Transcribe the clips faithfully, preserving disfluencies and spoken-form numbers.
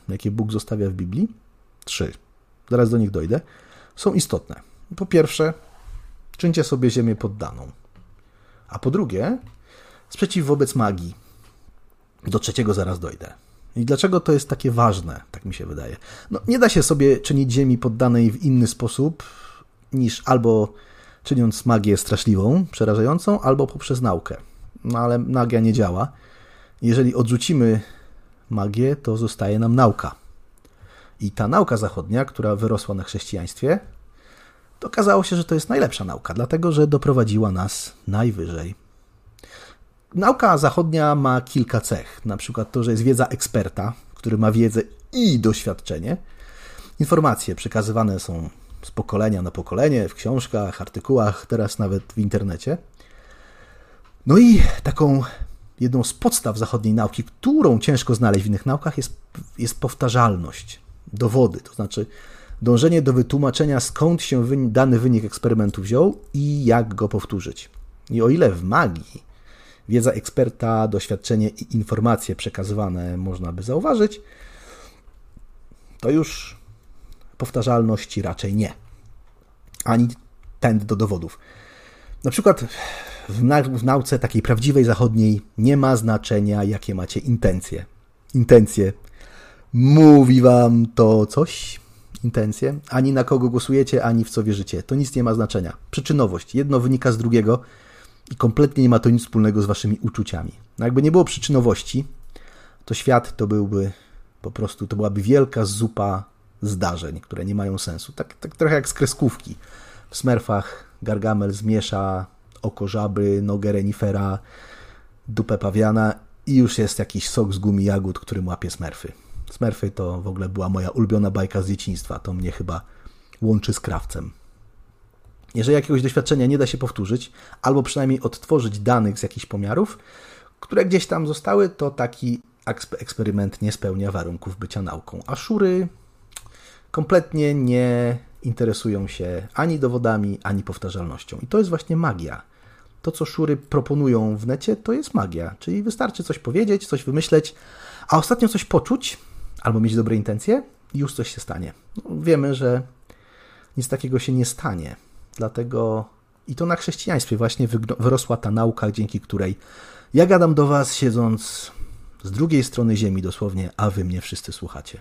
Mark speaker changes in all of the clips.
Speaker 1: jakie Bóg zostawia w Biblii, trzy, zaraz do nich dojdę, są istotne. Po pierwsze, czyńcie sobie ziemię poddaną. A po drugie, sprzeciw wobec magii. Do trzeciego zaraz dojdę. I dlaczego to jest takie ważne, tak mi się wydaje? No, nie da się sobie czynić ziemi poddanej w inny sposób, niż albo czyniąc magię straszliwą, przerażającą, albo poprzez naukę. No ale magia nie działa. Jeżeli odrzucimy magię, to zostaje nam nauka. I ta nauka zachodnia, która wyrosła na chrześcijaństwie, to okazało się, że to jest najlepsza nauka, dlatego że doprowadziła nas najwyżej. Nauka zachodnia ma kilka cech. Na przykład to, że jest wiedza eksperta, który ma wiedzę i doświadczenie. Informacje przekazywane są z pokolenia na pokolenie, w książkach, artykułach, teraz nawet w internecie. No i taką jedną z podstaw zachodniej nauki, którą ciężko znaleźć w innych naukach, jest, jest powtarzalność, dowody, to znaczy dążenie do wytłumaczenia, skąd się dany wynik eksperymentu wziął i jak go powtórzyć. I o ile w magii wiedza eksperta, doświadczenie i informacje przekazywane można by zauważyć, to już powtarzalności raczej nie. Ani pęd do dowodów. Na przykład w, na, w nauce takiej prawdziwej zachodniej nie ma znaczenia, jakie macie intencje. Intencje. Mówi wam to coś? Intencje? Ani na kogo głosujecie, ani w co wierzycie. To nic nie ma znaczenia. Przyczynowość. Jedno wynika z drugiego i kompletnie nie ma to nic wspólnego z waszymi uczuciami. No jakby nie było przyczynowości, to świat to byłby po prostu, to byłaby wielka zupa zdarzeń, które nie mają sensu. Tak, tak trochę jak z kreskówki. W Smurfach Gargamel zmiesza oko żaby, nogę renifera, dupę pawiana i już jest jakiś sok z gumi jagód, którym łapie Smurfy. Smurfy to w ogóle była moja ulubiona bajka z dzieciństwa. To mnie chyba łączy z krawcem. Jeżeli jakiegoś doświadczenia nie da się powtórzyć, albo przynajmniej odtworzyć danych z jakichś pomiarów, które gdzieś tam zostały, to taki eksperyment nie spełnia warunków bycia nauką. A szury kompletnie nie interesują się ani dowodami, ani powtarzalnością. I to jest właśnie magia. To, co szury proponują w necie, to jest magia. Czyli wystarczy coś powiedzieć, coś wymyśleć, a ostatnio coś poczuć, albo mieć dobre intencje i już coś się stanie. No, wiemy, że nic takiego się nie stanie. Dlatego i to na chrześcijaństwie właśnie wyrosła ta nauka, dzięki której ja gadam do was, siedząc z drugiej strony ziemi dosłownie, a wy mnie wszyscy słuchacie.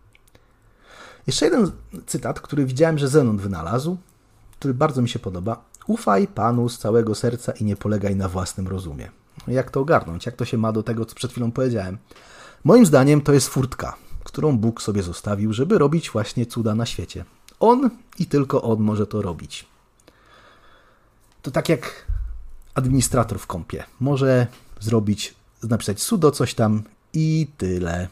Speaker 1: Jeszcze jeden cytat, który widziałem, że Zenon wynalazł, który bardzo mi się podoba. Ufaj Panu z całego serca i nie polegaj na własnym rozumie. Jak to ogarnąć? Jak to się ma do tego, co przed chwilą powiedziałem? Moim zdaniem to jest furtka, którą Bóg sobie zostawił, żeby robić właśnie cuda na świecie. On i tylko On może to robić. To tak jak administrator w kompie. Może zrobić, napisać sudo coś tam i tyle.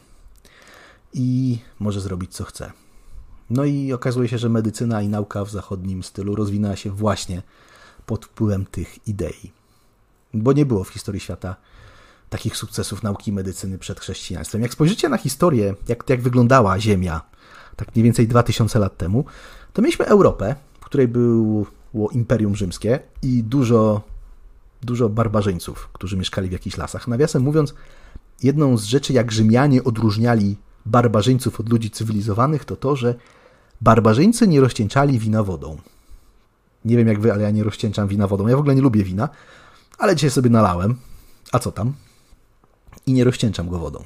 Speaker 1: I może zrobić co chce. No i okazuje się, że medycyna i nauka w zachodnim stylu rozwinęła się właśnie pod wpływem tych idei. Bo nie było w historii świata takich sukcesów nauki i medycyny przed chrześcijaństwem. Jak spojrzycie na historię, jak, jak wyglądała Ziemia, tak mniej więcej dwa tysiące lat temu, to mieliśmy Europę, w której było Imperium Rzymskie i dużo, dużo barbarzyńców, którzy mieszkali w jakichś lasach. Nawiasem mówiąc, jedną z rzeczy, jak Rzymianie odróżniali barbarzyńców od ludzi cywilizowanych, to to, że barbarzyńcy nie rozcieńczali wina wodą. Nie wiem jak wy, ale ja nie rozcieńczam wina wodą. Ja w ogóle nie lubię wina, ale dzisiaj sobie nalałem. A co tam? I nie rozcieńczam go wodą.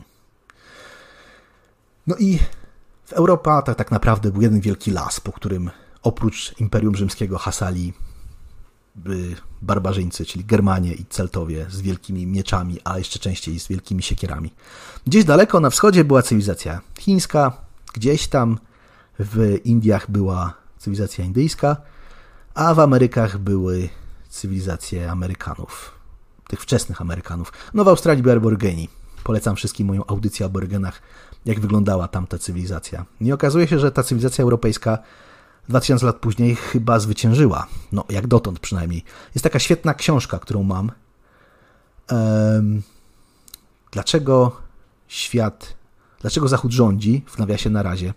Speaker 1: No i w Europa tak, tak naprawdę był jeden wielki las, po którym oprócz Imperium Rzymskiego hasali barbarzyńcy, czyli Germanie i Celtowie z wielkimi mieczami, a jeszcze częściej z wielkimi siekierami. Gdzieś daleko na wschodzie była cywilizacja chińska, gdzieś tam w Indiach była cywilizacja indyjska, a w Amerykach były cywilizacje Amerykanów, tych wczesnych Amerykanów. No w Australii byli Aborygeni. Polecam wszystkim moją audycję o Aborygenach, jak wyglądała tamta cywilizacja. I okazuje się, że ta cywilizacja europejska dwa tysiące lat później chyba zwyciężyła. No, jak dotąd przynajmniej. Jest taka świetna książka, którą mam. Um, dlaczego świat, dlaczego Zachód rządzi, w nawiasie na razie,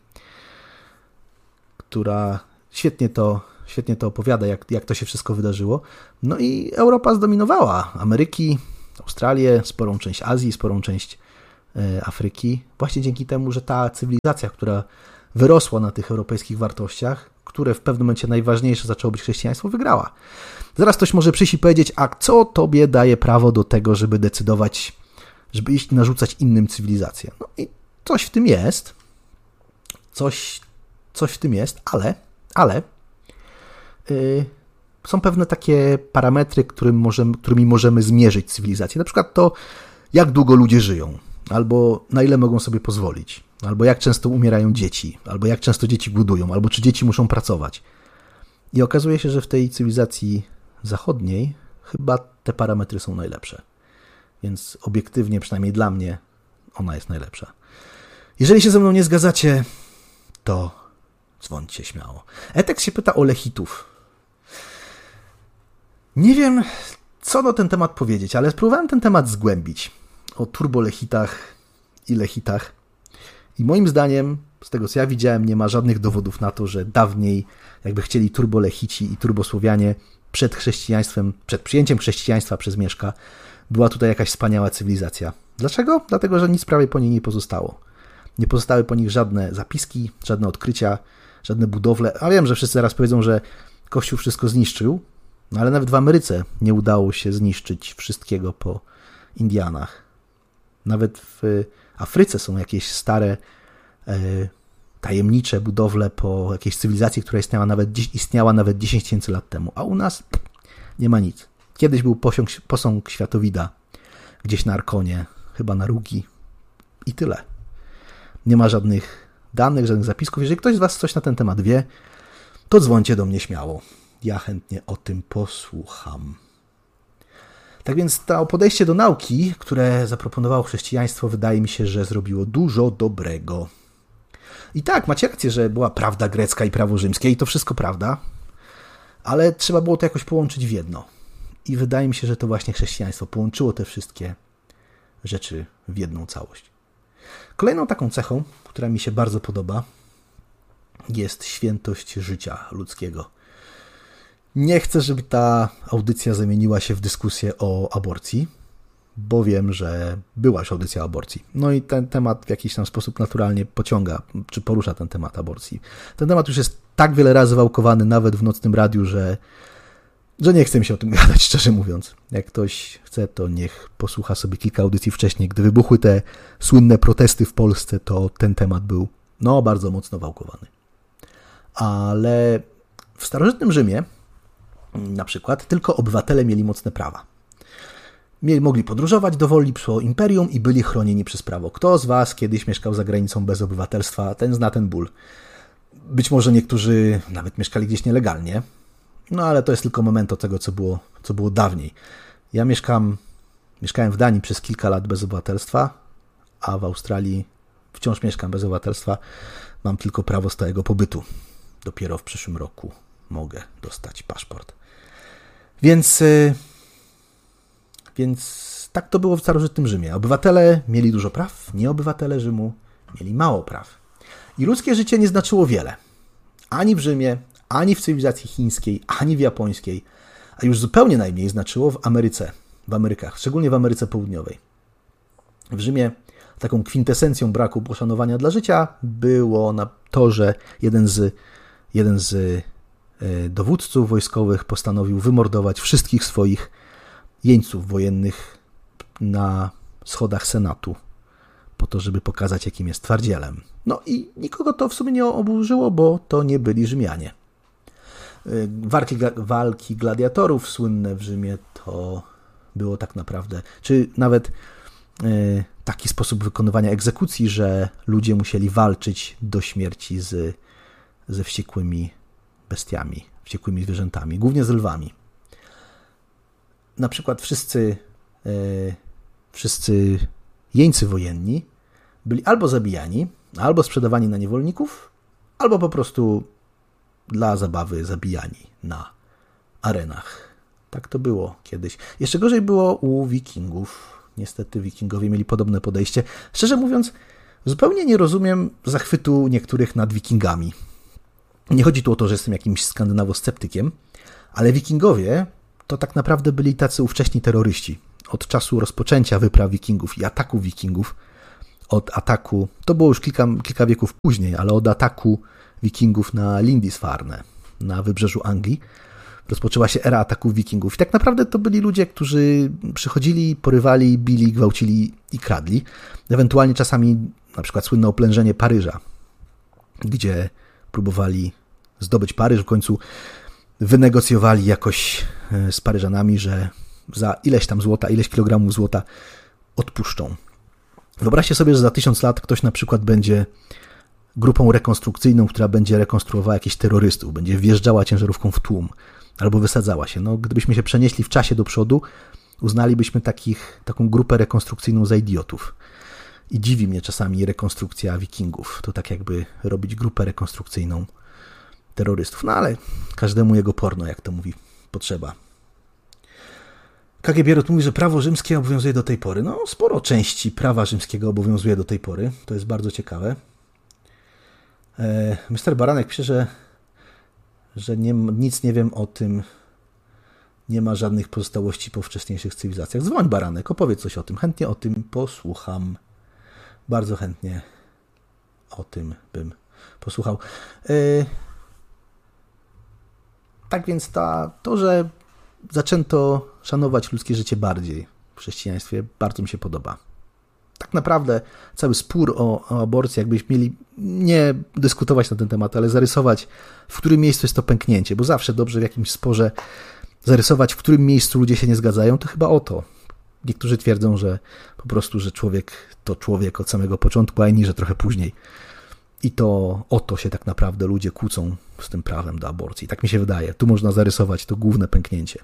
Speaker 1: która świetnie to, świetnie to opowiada, jak, jak to się wszystko wydarzyło. No i Europa zdominowała Ameryki, Australię, sporą część Azji, sporą część Afryki, właśnie dzięki temu, że ta cywilizacja, która wyrosła na tych europejskich wartościach, które w pewnym momencie najważniejsze zaczęło być chrześcijaństwo, wygrała. Zaraz ktoś może przyjść i powiedzieć, a co tobie daje prawo do tego, żeby decydować, żeby iść narzucać innym cywilizację? No i coś w tym jest, coś, coś w tym jest, ale, ale yy, są pewne takie parametry, którym możemy, którymi możemy zmierzyć cywilizację. Na przykład to, jak długo ludzie żyją, albo na ile mogą sobie pozwolić, albo jak często umierają dzieci, albo jak często dzieci głodują, albo czy dzieci muszą pracować. I okazuje się, że w tej cywilizacji zachodniej chyba te parametry są najlepsze. Więc obiektywnie, przynajmniej dla mnie, ona jest najlepsza. Jeżeli się ze mną nie zgadzacie, to dzwońcie śmiało. Etek się pyta o lechitów. Nie wiem, co na ten temat powiedzieć, ale spróbowałem ten temat zgłębić. O turbolechitach i lechitach. I moim zdaniem, z tego co ja widziałem, nie ma żadnych dowodów na to, że dawniej jakby chcieli turbolechici i turbosłowianie przed chrześcijaństwem, przed przyjęciem chrześcijaństwa przez Mieszka, była tutaj jakaś wspaniała cywilizacja. Dlaczego? Dlatego, że nic prawie po niej nie pozostało. Nie pozostały po nich żadne zapiski, żadne odkrycia, żadne budowle. A wiem, że wszyscy zaraz powiedzą, że Kościół wszystko zniszczył, no ale nawet w Ameryce nie udało się zniszczyć wszystkiego po Indianach. Nawet w Afryce są jakieś stare, e, tajemnicze budowle po jakiejś cywilizacji, która istniała nawet, istniała nawet dziesięć tysięcy lat temu, a u nas nie ma nic. Kiedyś był posąg, posąg Światowida gdzieś na Arkonie, chyba na Rugi i tyle. Nie ma żadnych danych, żadnych zapisków. Jeżeli ktoś z was coś na ten temat wie, to dzwońcie do mnie śmiało. Ja chętnie o tym posłucham. Tak więc to podejście do nauki, które zaproponowało chrześcijaństwo, wydaje mi się, że zrobiło dużo dobrego. I tak, macie rację, że była prawda grecka i prawo rzymskie i to wszystko prawda, ale trzeba było to jakoś połączyć w jedno. I wydaje mi się, że to właśnie chrześcijaństwo połączyło te wszystkie rzeczy w jedną całość. Kolejną taką cechą, która mi się bardzo podoba, jest świętość życia ludzkiego. Nie chcę, żeby ta audycja zamieniła się w dyskusję o aborcji, bo wiem, że była już audycja o aborcji. No i ten temat w jakiś tam sposób naturalnie pociąga, czy porusza ten temat aborcji. Ten temat już jest tak wiele razy wałkowany, nawet w nocnym radiu, że, że nie chcę mi się o tym gadać, szczerze mówiąc. Jak ktoś chce, to niech posłucha sobie kilka audycji wcześniej. Gdy wybuchły te słynne protesty w Polsce, to ten temat był no bardzo mocno wałkowany. Ale w starożytnym Rzymie na przykład tylko obywatele mieli mocne prawa. Mieli, mogli podróżować dowolnie po imperium i byli chronieni przez prawo. Kto z was kiedyś mieszkał za granicą bez obywatelstwa, ten zna ten ból. Być może niektórzy nawet mieszkali gdzieś nielegalnie, no ale to jest tylko moment od tego, co było, co było dawniej. Ja mieszkam, mieszkałem w Danii przez kilka lat bez obywatelstwa, a w Australii wciąż mieszkam bez obywatelstwa. Mam tylko prawo stałego pobytu. Dopiero w przyszłym roku mogę dostać paszport. Więc, więc tak to było w starożytnym Rzymie. Obywatele mieli dużo praw, nieobywatele Rzymu mieli mało praw. I ludzkie życie nie znaczyło wiele. Ani w Rzymie, ani w cywilizacji chińskiej, ani w japońskiej, a już zupełnie najmniej znaczyło w Ameryce, w Amerykach, szczególnie w Ameryce Południowej. W Rzymie taką kwintesencją braku poszanowania dla życia było na to, że jeden z, jeden z dowódców wojskowych postanowił wymordować wszystkich swoich jeńców wojennych na schodach Senatu, po to, żeby pokazać, jakim jest twardzielem. No i nikogo to w sumie nie oburzyło, bo to nie byli Rzymianie. Walki, walki gladiatorów słynne w Rzymie to było tak naprawdę, czy nawet taki sposób wykonywania egzekucji, że ludzie musieli walczyć do śmierci z, ze wściekłymi bestiami, wściekłymi zwierzętami, głównie z lwami. Na przykład wszyscy, e, wszyscy jeńcy wojenni byli albo zabijani, albo sprzedawani na niewolników, albo po prostu dla zabawy zabijani na arenach. Tak to było kiedyś. Jeszcze gorzej było u wikingów. Niestety wikingowie mieli podobne podejście. Szczerze mówiąc, zupełnie nie rozumiem zachwytu niektórych nad wikingami. Nie chodzi tu o to, że jestem jakimś skandynawosceptykiem, ale wikingowie to tak naprawdę byli tacy ówcześni terroryści. Od czasu rozpoczęcia wypraw wikingów i ataków wikingów od ataku, to było już kilka, kilka wieków później, ale od ataku wikingów na Lindisfarne, na wybrzeżu Anglii, rozpoczęła się era ataków wikingów. I tak naprawdę to byli ludzie, którzy przychodzili, porywali, bili, gwałcili i kradli. Ewentualnie czasami na przykład słynne oplężenie Paryża, gdzie próbowali zdobyć Paryż, w końcu wynegocjowali jakoś z Paryżanami, że za ileś tam złota, ileś kilogramów złota odpuszczą. Wyobraźcie sobie, że za tysiąc lat ktoś na przykład będzie grupą rekonstrukcyjną, która będzie rekonstruowała jakichś terrorystów, będzie wjeżdżała ciężarówką w tłum albo wysadzała się. No, gdybyśmy się przenieśli w czasie do przodu, uznalibyśmy takich, taką grupę rekonstrukcyjną za idiotów. I dziwi mnie czasami rekonstrukcja wikingów. To tak jakby robić grupę rekonstrukcyjną terrorystów. No ale każdemu jego porno, jak to mówi, potrzeba. K G Bierut mówi, że prawo rzymskie obowiązuje do tej pory. No, sporo części prawa rzymskiego obowiązuje do tej pory. To jest bardzo ciekawe. mister Baranek pisze, że, że nie, nic nie wiem o tym, nie ma żadnych pozostałości po wcześniejszych cywilizacjach. Dzwoń, Baranek, opowiedz coś o tym. Chętnie o tym posłucham. Bardzo chętnie o tym bym posłuchał. Yy, tak więc ta, to, że zaczęto szanować ludzkie życie bardziej w chrześcijaństwie, bardzo mi się podoba. Tak naprawdę cały spór o, o aborcji, jakbyśmy mieli nie dyskutować na ten temat, ale zarysować, w którym miejscu jest to pęknięcie, bo zawsze dobrze w jakimś sporze zarysować, w którym miejscu ludzie się nie zgadzają, to chyba o to. Niektórzy twierdzą, że po prostu, że człowiek to człowiek od samego początku, a inni, że trochę później. I to o to się tak naprawdę ludzie kłócą z tym prawem do aborcji. Tak mi się wydaje. Tu można zarysować to główne pęknięcie.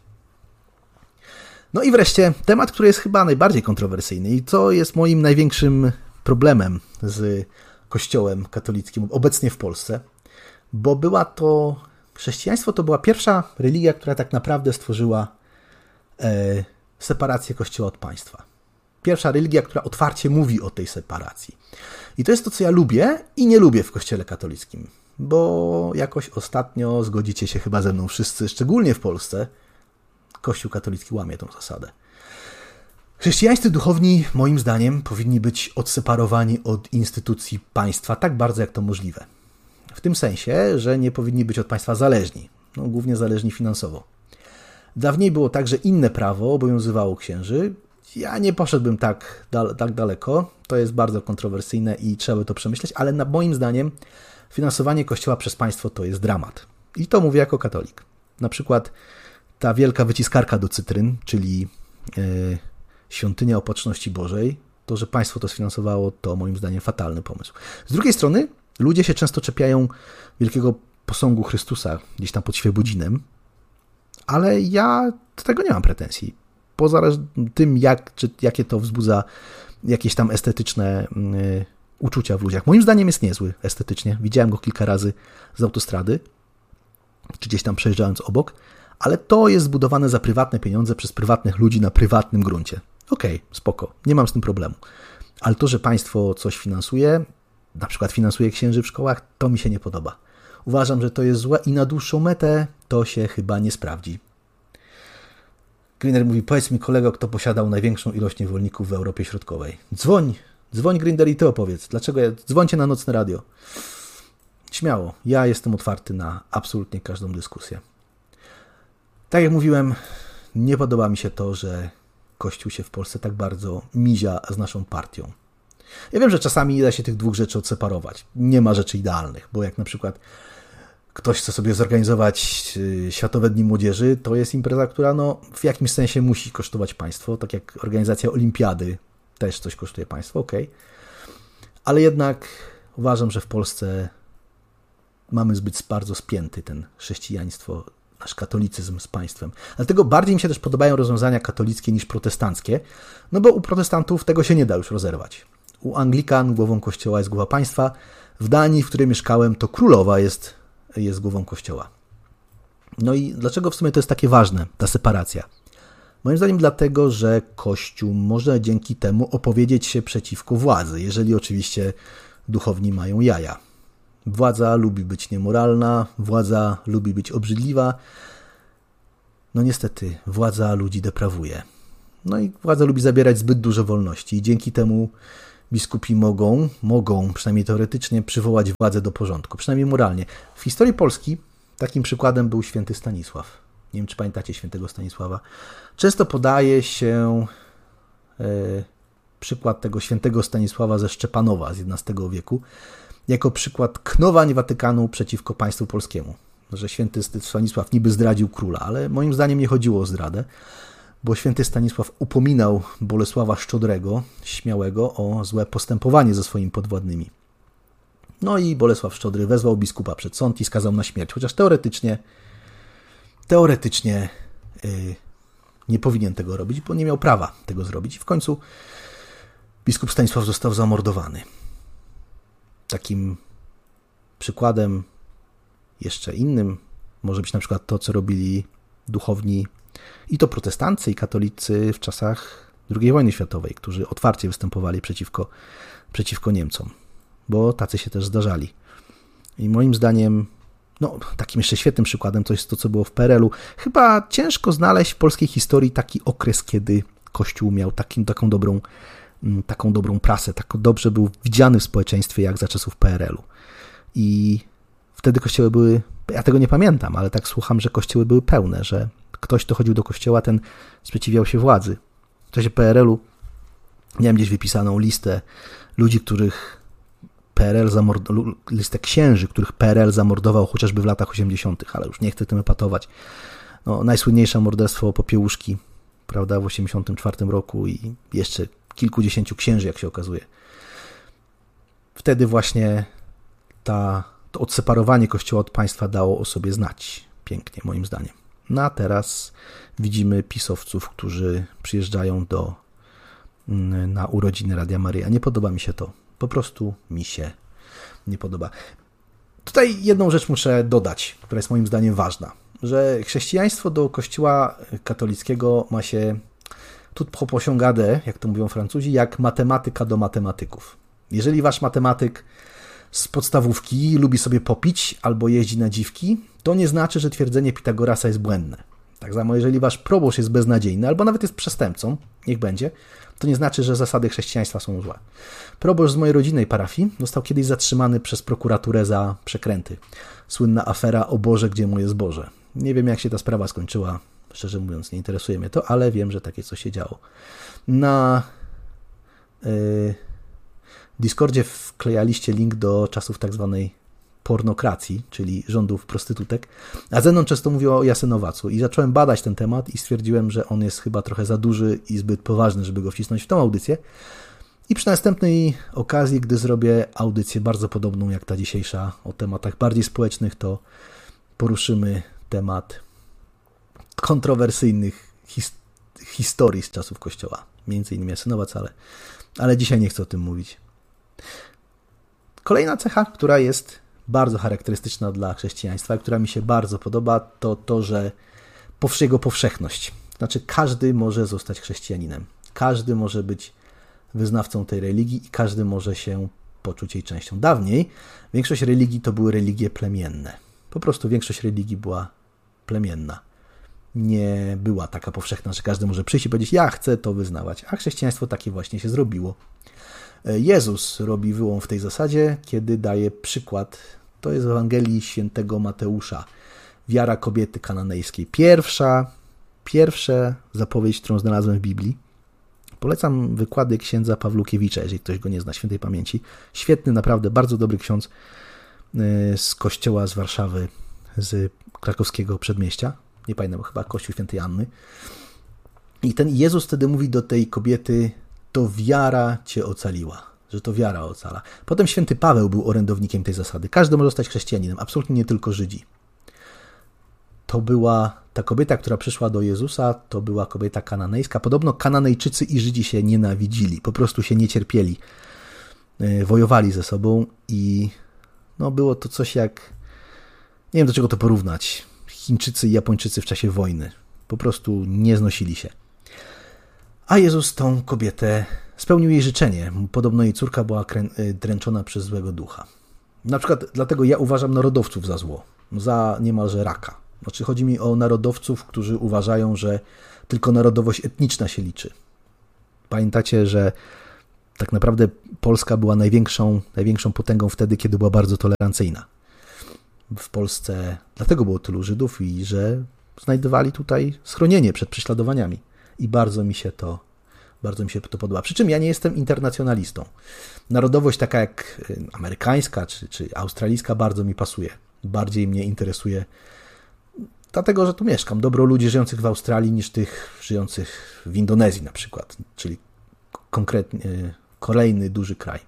Speaker 1: No i wreszcie temat, który jest chyba najbardziej kontrowersyjny i co jest moim największym problemem z Kościołem katolickim obecnie w Polsce, bo była to, chrześcijaństwo to była pierwsza religia, która tak naprawdę stworzyła e, separację Kościoła od państwa. Pierwsza religia, która otwarcie mówi o tej separacji. I to jest to, co ja lubię i nie lubię w Kościele katolickim, bo jakoś ostatnio zgodzicie się chyba ze mną wszyscy, szczególnie w Polsce, Kościół katolicki łamie tą zasadę. Chrześcijańscy duchowni, moim zdaniem, powinni być odseparowani od instytucji państwa tak bardzo, jak to możliwe. W tym sensie, że nie powinni być od państwa zależni, no, głównie zależni finansowo. Dawniej było tak, że inne prawo obowiązywało księży. Ja nie poszedłbym tak, tak daleko, to jest bardzo kontrowersyjne i trzeba by to przemyśleć, ale na moim zdaniem finansowanie Kościoła przez państwo to jest dramat. I to mówię jako katolik. Na przykład ta wielka wyciskarka do cytryn, czyli yy, świątynia Opatrzności Bożej, to, że państwo to sfinansowało, to moim zdaniem fatalny pomysł. Z drugiej strony ludzie się często czepiają wielkiego posągu Chrystusa gdzieś tam pod Świebodzinem, ale ja do tego nie mam pretensji. Poza tym, jak, czy, jakie to wzbudza jakieś tam estetyczne yy, uczucia w ludziach. Moim zdaniem jest niezły estetycznie. Widziałem go kilka razy z autostrady, czy gdzieś tam przejeżdżając obok, ale to jest zbudowane za prywatne pieniądze przez prywatnych ludzi na prywatnym gruncie. Okej, okay, spoko, nie mam z tym problemu. Ale to, że państwo coś finansuje, na przykład finansuje księży w szkołach, to mi się nie podoba. Uważam, że to jest złe i na dłuższą metę to się chyba nie sprawdzi. Grinder mówi, powiedz mi kolego, kto posiadał największą ilość niewolników w Europie Środkowej. Dzwoń, dzwoń Grinder i ty opowiedz. Dlaczego? Ja... Dzwońcie na Nocne Radio. Śmiało, ja jestem otwarty na absolutnie każdą dyskusję. Tak jak mówiłem, nie podoba mi się to, że Kościół się w Polsce tak bardzo mizia z naszą partią. Ja wiem, że czasami nie da się tych dwóch rzeczy odseparować. Nie ma rzeczy idealnych, bo jak na przykład ktoś chce sobie zorganizować Światowe Dni Młodzieży, to jest impreza, która no, w jakimś sensie musi kosztować państwo, tak jak organizacja olimpiady też coś kosztuje państwo, okej. Okay. Ale jednak uważam, że w Polsce mamy zbyt bardzo spięty ten chrześcijaństwo, nasz katolicyzm z państwem. Dlatego bardziej mi się też podobają rozwiązania katolickie niż protestanckie, no bo u protestantów tego się nie da już rozerwać. U Anglikan głową kościoła jest głowa państwa. W Danii, w której mieszkałem, to królowa jest, jest głową kościoła. No i dlaczego w sumie to jest takie ważne, ta separacja? Moim zdaniem dlatego, że Kościół może dzięki temu opowiedzieć się przeciwko władzy, jeżeli oczywiście duchowni mają jaja. Władza lubi być niemoralna, władza lubi być obrzydliwa. No niestety, władza ludzi deprawuje. No i władza lubi zabierać zbyt dużo wolności i dzięki temu biskupi mogą, mogą przynajmniej teoretycznie przywołać władzę do porządku, przynajmniej moralnie. W historii Polski takim przykładem był święty Stanisław. Nie wiem, czy pamiętacie świętego Stanisława. Często podaje się e, przykład tego świętego Stanisława ze Szczepanowa z jedenastego wieku jako przykład knowań Watykanu przeciwko państwu polskiemu. Że święty Stanisław niby zdradził króla, ale moim zdaniem nie chodziło o zdradę, bo święty Stanisław upominał Bolesława Szczodrego, śmiałego, o złe postępowanie ze swoimi podwładnymi. No i Bolesław Szczodry wezwał biskupa przed sąd i skazał na śmierć, chociaż teoretycznie teoretycznie yy, nie powinien tego robić, bo nie miał prawa tego zrobić. I w końcu biskup Stanisław został zamordowany. Takim przykładem jeszcze innym może być na przykład to, co robili duchowni i to protestanccy, i katolicy w czasach drugiej wojny światowej, którzy otwarcie występowali przeciwko, przeciwko Niemcom, bo tacy się też zdarzali. I moim zdaniem no, takim jeszcze świetnym przykładem to jest to, co było w P R L-u. Chyba ciężko znaleźć w polskiej historii taki okres, kiedy Kościół miał takim, taką, dobrą, taką dobrą prasę, tak dobrze był widziany w społeczeństwie jak za czasów P R L-u. I wtedy kościoły były, ja tego nie pamiętam, ale tak słucham, że kościoły były pełne, że ktoś, kto chodził do kościoła, ten sprzeciwiał się władzy. W czasie P R L-u miałem gdzieś wypisaną listę ludzi, których P R L zamordował, listę księży, których P R L zamordował chociażby w latach osiemdziesiątych, ale już nie chcę tym epatować. No, najsłynniejsze morderstwo Popiełuszki, prawda, w osiemdziesiątym czwartym roku i jeszcze kilkudziesięciu księży, jak się okazuje. Wtedy właśnie ta, to odseparowanie Kościoła od państwa dało o sobie znać pięknie, moim zdaniem. No a teraz widzimy pisowców, którzy przyjeżdżają do, na urodziny Radia Maryja. Nie podoba mi się to. Po prostu mi się nie podoba. Tutaj jedną rzecz muszę dodać, która jest moim zdaniem ważna, że chrześcijaństwo do kościoła katolickiego ma się tout proportion gardée, jak to mówią Francuzi, jak matematyka do matematyków. Jeżeli wasz matematyk z podstawówki lubi sobie popić albo jeździ na dziwki, to nie znaczy, że twierdzenie Pitagorasa jest błędne. Tak samo jeżeli wasz proboszcz jest beznadziejny albo nawet jest przestępcą, niech będzie, to nie znaczy, że zasady chrześcijaństwa są złe. Proboszcz z mojej rodzinnej parafii został kiedyś zatrzymany przez prokuraturę za przekręty. Słynna afera o Boże, gdzie moje zboże. Nie wiem, jak się ta sprawa skończyła, szczerze mówiąc, nie interesuje mnie to, ale wiem, że takie coś się działo. Na yy, Discordzie wklejaliście link do czasów tak zwanej pornokracji, czyli rządów prostytutek, a Zenon często mówił o Jasynowacu i zacząłem badać ten temat i stwierdziłem, że on jest chyba trochę za duży i zbyt poważny, żeby go wcisnąć w tą audycję. I przy następnej okazji, gdy zrobię audycję bardzo podobną jak ta dzisiejsza o tematach bardziej społecznych, to poruszymy temat kontrowersyjnych his- historii z czasów Kościoła. Między innymi Jasynowac, ale, ale dzisiaj nie chcę o tym mówić. Kolejna cecha, która jest bardzo charakterystyczna dla chrześcijaństwa, która mi się bardzo podoba, to to, że jego powszechność. Znaczy każdy może zostać chrześcijaninem. Każdy może być wyznawcą tej religii i każdy może się poczuć jej częścią. Dawniej większość religii to były religie plemienne. Po prostu większość religii była plemienna. Nie była taka powszechna, że każdy może przyjść i powiedzieć, ja chcę to wyznawać. A chrześcijaństwo takie właśnie się zrobiło. Jezus robi wyłom w tej zasadzie, kiedy daje przykład, to jest w Ewangelii świętego Mateusza, wiara kobiety kananejskiej. Pierwsza, pierwsza zapowiedź, którą znalazłem w Biblii. Polecam wykłady księdza Pawlukiewicza, jeżeli ktoś go nie zna, świętej pamięci. Świetny, naprawdę, bardzo dobry ksiądz z kościoła z Warszawy, z krakowskiego przedmieścia. Nie pamiętam, chyba kościół świętej Anny. I ten Jezus wtedy mówi do tej kobiety, to wiara cię ocaliła, że to wiara ocala. Potem święty Paweł był orędownikiem tej zasady. Każdy może zostać chrześcijaninem, absolutnie nie tylko Żydzi. To była ta kobieta, która przyszła do Jezusa, to była kobieta kananejska. Podobno Kananejczycy i Żydzi się nienawidzili, po prostu się nie cierpieli. Wojowali ze sobą i no było to coś jak, nie wiem do czego to porównać, Chińczycy i Japończycy w czasie wojny. Po prostu nie znosili się. A Jezus tą kobietę spełnił jej życzenie. Podobno jej córka była dręczona przez złego ducha. Na przykład dlatego ja uważam narodowców za zło, za niemalże raka. Znaczy chodzi mi o narodowców, którzy uważają, że tylko narodowość etniczna się liczy. Pamiętacie, że tak naprawdę Polska była największą, największą potęgą wtedy, kiedy była bardzo tolerancyjna. W Polsce dlatego było tylu Żydów i że znajdowali tutaj schronienie przed prześladowaniami. I bardzo mi się to, bardzo mi się to podoba. Przy czym ja nie jestem internacjonalistą. Narodowość taka jak amerykańska czy, czy australijska bardzo mi pasuje. Bardziej mnie interesuje dlatego, że tu mieszkam. Dobro ludzi żyjących w Australii niż tych żyjących w Indonezji na przykład. Czyli konkretnie kolejny duży kraj.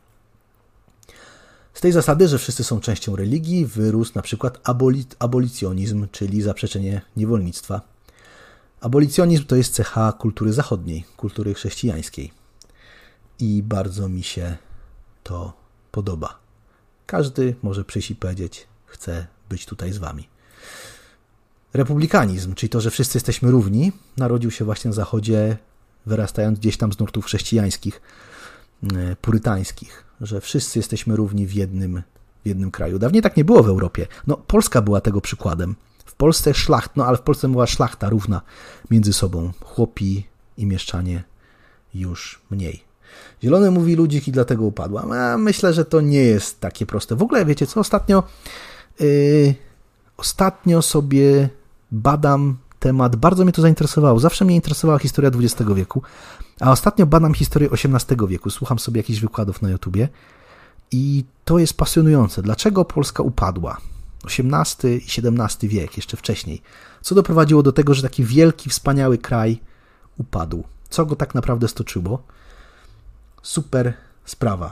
Speaker 1: Z tej zasady, że wszyscy są częścią religii, wyrósł na przykład aboli- abolicjonizm, czyli zaprzeczenie niewolnictwa. Abolicjonizm to jest cecha kultury zachodniej, kultury chrześcijańskiej. I bardzo mi się to podoba. Każdy może przyjść i powiedzieć, chcę być tutaj z wami. Republikanizm, czyli to, że wszyscy jesteśmy równi, narodził się właśnie na Zachodzie, wyrastając gdzieś tam z nurtów chrześcijańskich, purytańskich, że wszyscy jesteśmy równi w jednym, w jednym kraju. Dawniej tak nie było w Europie. No, Polska była tego przykładem. W Polsce szlacht, no ale w Polsce była szlachta równa między sobą. Chłopi i mieszczanie już mniej. Zielony mówi ludzik i dlatego upadła. A myślę, że to nie jest takie proste. W ogóle wiecie co, ostatnio yy, ostatnio sobie badam temat, bardzo mnie to zainteresowało. Zawsze mnie interesowała historia dwudziestego wieku, a ostatnio badam historię osiemnastego wieku. Słucham sobie jakichś wykładów na YouTubie i to jest pasjonujące. Dlaczego Polska upadła? osiemnasty i siedemnasty wiek, jeszcze wcześniej. Co doprowadziło do tego, że taki wielki, wspaniały kraj upadł? Co go tak naprawdę stoczyło? Super sprawa.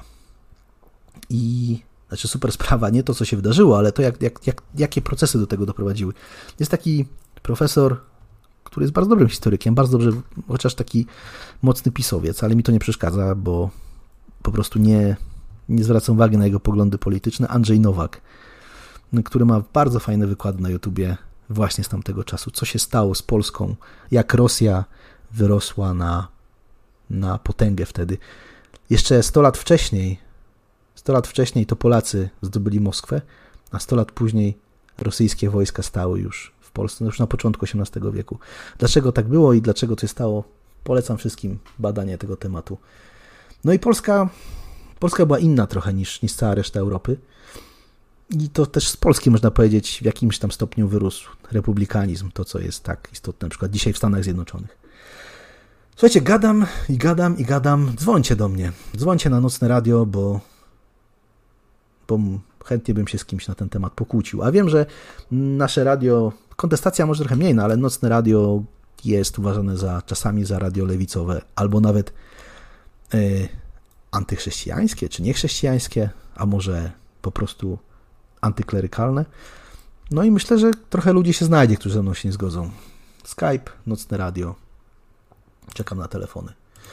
Speaker 1: I znaczy super sprawa, nie to, co się wydarzyło, ale to, jak, jak, jak, jakie procesy do tego doprowadziły. Jest taki profesor, który jest bardzo dobrym historykiem, bardzo dobrze, chociaż taki mocny pisowiec, ale mi to nie przeszkadza, bo po prostu nie, nie zwracam uwagi na jego poglądy polityczne. Andrzej Nowak, który ma bardzo fajne wykłady na YouTubie właśnie z tamtego czasu. Co się stało z Polską, jak Rosja wyrosła na, na potęgę wtedy. Jeszcze sto lat wcześniej, sto lat wcześniej to Polacy zdobyli Moskwę, a sto lat później rosyjskie wojska stały już w Polsce, już na początku osiemnastego wieku. Dlaczego tak było i dlaczego to się stało? Polecam wszystkim badanie tego tematu. No i Polska, Polska była inna trochę niż, niż cała reszta Europy. I to też z Polski można powiedzieć w jakimś tam stopniu wyrósł republikanizm, to co jest tak istotne, na przykład dzisiaj w Stanach Zjednoczonych. Słuchajcie, gadam i gadam i gadam, dzwońcie do mnie, dzwońcie na Nocne Radio, bo, bo chętnie bym się z kimś na ten temat pokłócił. A wiem, że nasze radio, kontestacja może trochę mniej, no ale Nocne Radio jest uważane za czasami za radio lewicowe, albo nawet y, antychrześcijańskie, czy niechrześcijańskie, a może po prostu antyklerykalne. No i myślę, że trochę ludzi się znajdzie, którzy ze mną się nie zgodzą. Skype, Nocne Radio. Czekam na telefony.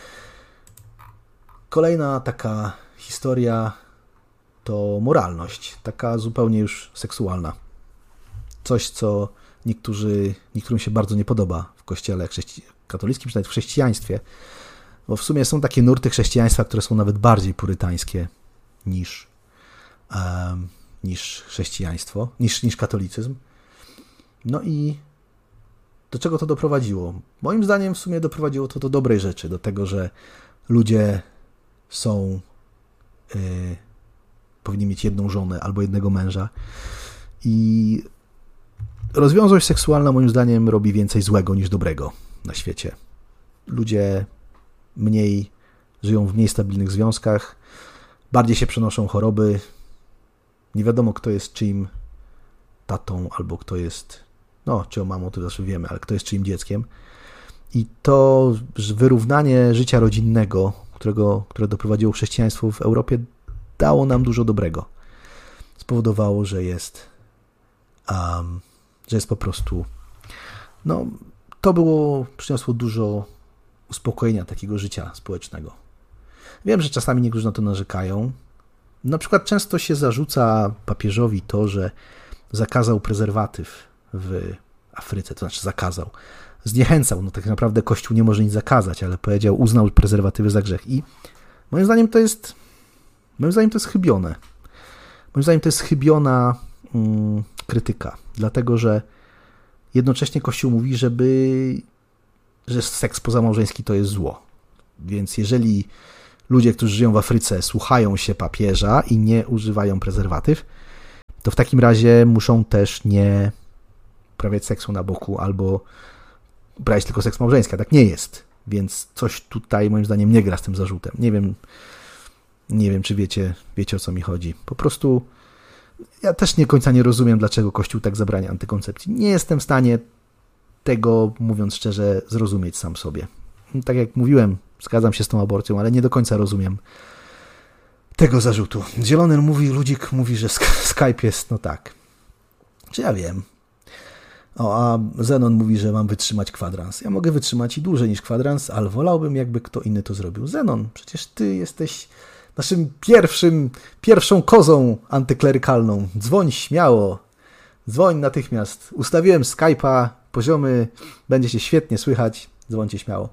Speaker 1: Kolejna taka historia to moralność. Taka zupełnie już seksualna. Coś, co niektórzy, niektórym się bardzo nie podoba w kościele chrześci- katolickim, czy nawet w chrześcijaństwie. Bo w sumie są takie nurty chrześcijaństwa, które są nawet bardziej purytańskie niż um, niż chrześcijaństwo, niż, niż katolicyzm. No i do czego to doprowadziło? Moim zdaniem w sumie doprowadziło to do dobrej rzeczy, do tego, że ludzie są, yy, powinni mieć jedną żonę albo jednego męża i rozwiązłość seksualna moim zdaniem robi więcej złego niż dobrego na świecie. Ludzie mniej żyją w mniej stabilnych związkach, bardziej się przenoszą choroby. Nie wiadomo, kto jest czyim tatą, albo kto jest, no, czyją mamą, to zawsze wiemy, ale kto jest czyim dzieckiem. I to wyrównanie życia rodzinnego, którego, które doprowadziło chrześcijaństwo w Europie, dało nam dużo dobrego. Spowodowało, że jest, um, że jest po prostu, no, to było, przyniosło dużo uspokojenia takiego życia społecznego. Wiem, że czasami niektórzy na to narzekają. Na przykład często się zarzuca papieżowi to, że zakazał prezerwatyw w Afryce, to znaczy zakazał. Zniechęcał, no tak naprawdę Kościół nie może nic zakazać, ale powiedział, uznał prezerwatywy za grzech. I moim zdaniem to jest, moim zdaniem to jest chybione. Moim zdaniem to jest chybiona mm, krytyka, dlatego że jednocześnie Kościół mówi, żeby, że seks pozamałżeński to jest zło. Więc jeżeli ludzie, którzy żyją w Afryce, słuchają się papieża i nie używają prezerwatyw, to w takim razie muszą też nie uprawiać seksu na boku albo uprawiać tylko seks małżeński. Tak nie jest. Więc coś tutaj moim zdaniem nie gra z tym zarzutem. Nie wiem, nie wiem, czy wiecie, wiecie o co mi chodzi. Po prostu ja też nie końca nie rozumiem, dlaczego Kościół tak zabrania antykoncepcji. Nie jestem w stanie tego, mówiąc szczerze, zrozumieć sam sobie. Tak jak mówiłem, zgadzam się z tą aborcją, ale nie do końca rozumiem tego zarzutu. Zielony mówi, Ludzik mówi, że Skype jest, no tak. Czy ja wiem? O, a Zenon mówi, że mam wytrzymać kwadrans. Ja mogę wytrzymać i dłużej niż kwadrans, ale wolałbym, jakby kto inny to zrobił. Zenon, przecież ty jesteś naszym pierwszym, pierwszą kozą antyklerykalną. Dzwoń śmiało. Dzwoń natychmiast. Ustawiłem Skype'a, poziomy, będzie się świetnie słychać. Dzwońcie śmiało.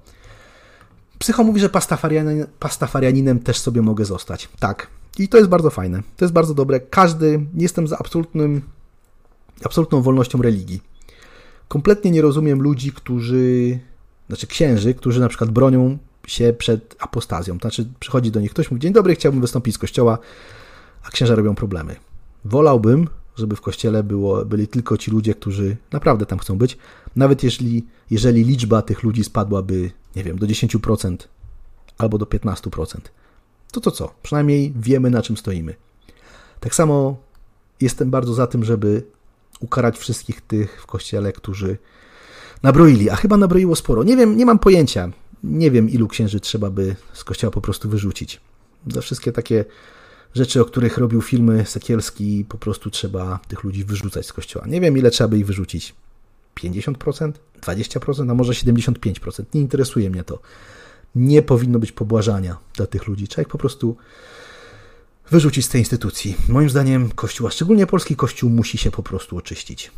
Speaker 1: Psycho mówi, że pastafarianin, pastafarianinem też sobie mogę zostać. Tak. I to jest bardzo fajne. To jest bardzo dobre. Każdy, jestem za absolutnym, absolutną wolnością religii. Kompletnie nie rozumiem ludzi, którzy, znaczy księży, którzy na przykład bronią się przed apostazją. To znaczy przychodzi do nich ktoś, mówi, dzień dobry, chciałbym wystąpić z kościoła, a księża robią problemy. Wolałbym, żeby w kościele było, byli tylko ci ludzie, którzy naprawdę tam chcą być. Nawet jeżeli, jeżeli liczba tych ludzi spadłaby, nie wiem, do dziesięć procent albo do piętnaście procent. To to co? Przynajmniej wiemy, na czym stoimy. Tak samo jestem bardzo za tym, żeby ukarać wszystkich tych w kościele, którzy nabroili, a chyba nabroiło sporo. Nie wiem, nie mam pojęcia. Nie wiem, ilu księży trzeba by z kościoła po prostu wyrzucić. Za wszystkie takie rzeczy, o których robił filmy Sekielski, po prostu trzeba tych ludzi wyrzucać z kościoła. Nie wiem, ile trzeba by ich wyrzucić. pięćdziesiąt procent? dwadzieścia procent? A może siedemdziesiąt pięć procent? Nie interesuje mnie to. Nie powinno być pobłażania dla tych ludzi. Trzeba ich po prostu wyrzucić z tej instytucji. Moim zdaniem Kościół, a szczególnie polski Kościół, musi się po prostu oczyścić.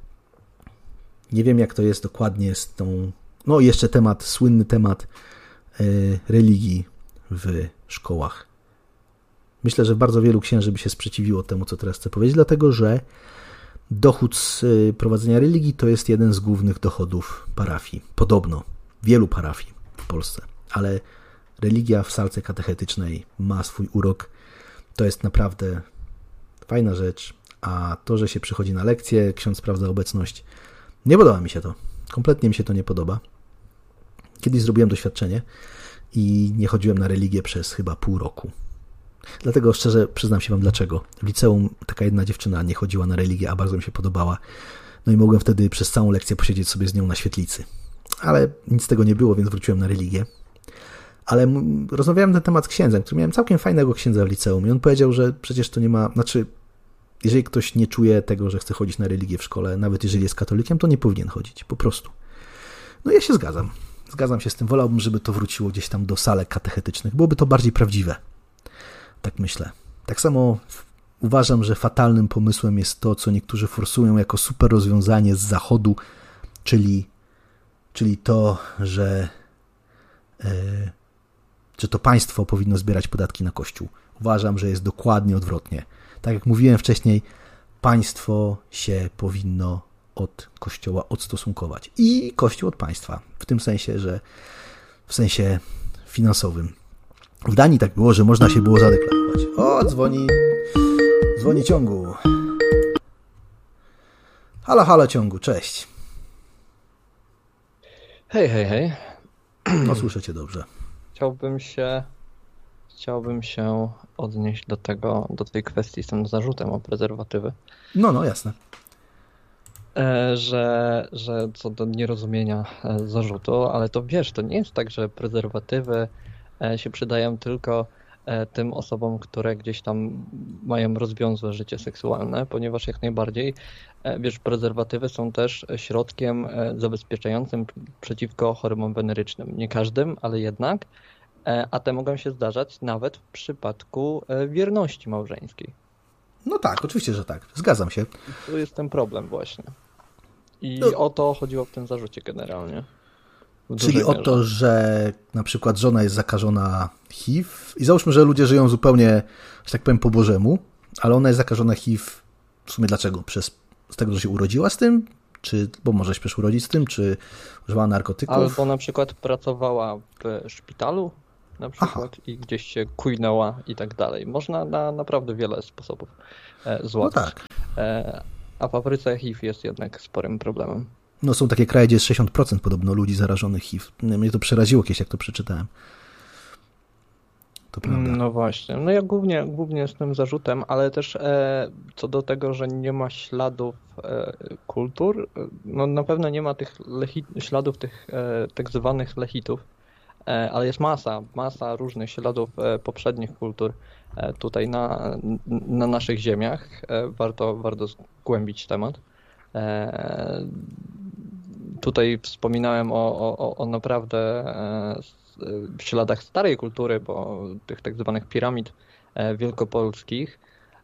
Speaker 1: Nie wiem, jak to jest dokładnie z tą... No jeszcze temat, słynny temat yy, religii w szkołach. Myślę, że bardzo wielu księży by się sprzeciwiło temu, co teraz chcę powiedzieć, dlatego że dochód z prowadzenia religii to jest jeden z głównych dochodów parafii. Podobno. Wielu parafii w Polsce. Ale religia w salce katechetycznej ma swój urok. To jest naprawdę fajna rzecz. A to, że się przychodzi na lekcję, ksiądz sprawdza obecność, nie podoba mi się to. Kompletnie mi się to nie podoba. Kiedyś zrobiłem doświadczenie i nie chodziłem na religię przez chyba pół roku. Dlatego szczerze przyznam się wam dlaczego. W liceum taka jedna dziewczyna nie chodziła na religię, a bardzo mi się podobała. No i mogłem wtedy przez całą lekcję posiedzieć sobie z nią na świetlicy. Ale nic z tego nie było, więc wróciłem na religię. Ale rozmawiałem na ten temat z księdzem, który miałem całkiem fajnego księdza w liceum i on powiedział, że przecież to nie ma... Znaczy, jeżeli ktoś nie czuje tego, że chce chodzić na religię w szkole, nawet jeżeli jest katolikiem, to nie powinien chodzić. Po prostu. No ja się zgadzam. Zgadzam się z tym. Wolałbym, żeby to wróciło gdzieś tam do salek katechetycznych. Byłoby to bardziej prawdziwe. Tak myślę. Tak samo uważam, że fatalnym pomysłem jest to, co niektórzy forsują jako super rozwiązanie z zachodu, czyli, czyli to, że, yy, że to państwo powinno zbierać podatki na Kościół. Uważam, że jest dokładnie odwrotnie. Tak jak mówiłem wcześniej, państwo się powinno od Kościoła odstosunkować. I Kościół od państwa. W tym sensie, że w sensie finansowym. W Danii tak było, że można się było zadeklarować. O, dzwoni, dzwoni ciągu. Halo, halo ciągu, cześć.
Speaker 2: Hej, hej, hej.
Speaker 1: No, słyszę cię dobrze.
Speaker 2: Chciałbym się, chciałbym się odnieść do tego, do tej kwestii z tym zarzutem o prezerwatywy.
Speaker 1: No, no, jasne.
Speaker 2: Że, że co do nierozumienia zarzutu, ale to wiesz, to nie jest tak, że prezerwatywy się przydają tylko tym osobom, które gdzieś tam mają rozwiązłe życie seksualne, ponieważ jak najbardziej, wiesz, prezerwatywy są też środkiem zabezpieczającym przeciwko chorobom wenerycznym. Nie każdym, ale jednak, a te mogą się zdarzać nawet w przypadku wierności małżeńskiej.
Speaker 1: No tak, oczywiście, że tak. Zgadzam się.
Speaker 2: I tu jest ten problem właśnie. I
Speaker 1: no.
Speaker 2: o to chodziło w tym zarzucie generalnie.
Speaker 1: Czyli o to, że na przykład żona jest zakażona H I V i załóżmy, że ludzie żyją zupełnie, że tak powiem, po Bożemu, ale ona jest zakażona H I V w sumie dlaczego? Przez z tego, że się urodziła z tym? Czy, bo może się przecież urodzić z tym? Czy używała narkotyków?
Speaker 2: Albo na przykład pracowała w szpitalu na przykład Aha. i gdzieś się kujnęła i tak dalej. Można na naprawdę wiele sposobów e, złapać. No tak. E, a papryce H I V jest jednak sporym problemem.
Speaker 1: No są takie kraje, gdzie jest sześćdziesiąt procent podobno ludzi zarażonych H I V. Mnie to przeraziło kiedyś, jak to przeczytałem. To prawda.
Speaker 2: No właśnie. No ja głównie, głównie z tym zarzutem, ale też e, co do tego, że nie ma śladów e, kultur, no na pewno nie ma tych lechi, śladów tych e, tak zwanych lechitów, e, ale jest masa, masa różnych śladów e, poprzednich kultur e, tutaj na, na naszych ziemiach. E, warto, warto zgłębić temat. E, tutaj wspominałem o, o, o naprawdę e, w śladach starej kultury, bo tych tak zwanych piramid wielkopolskich,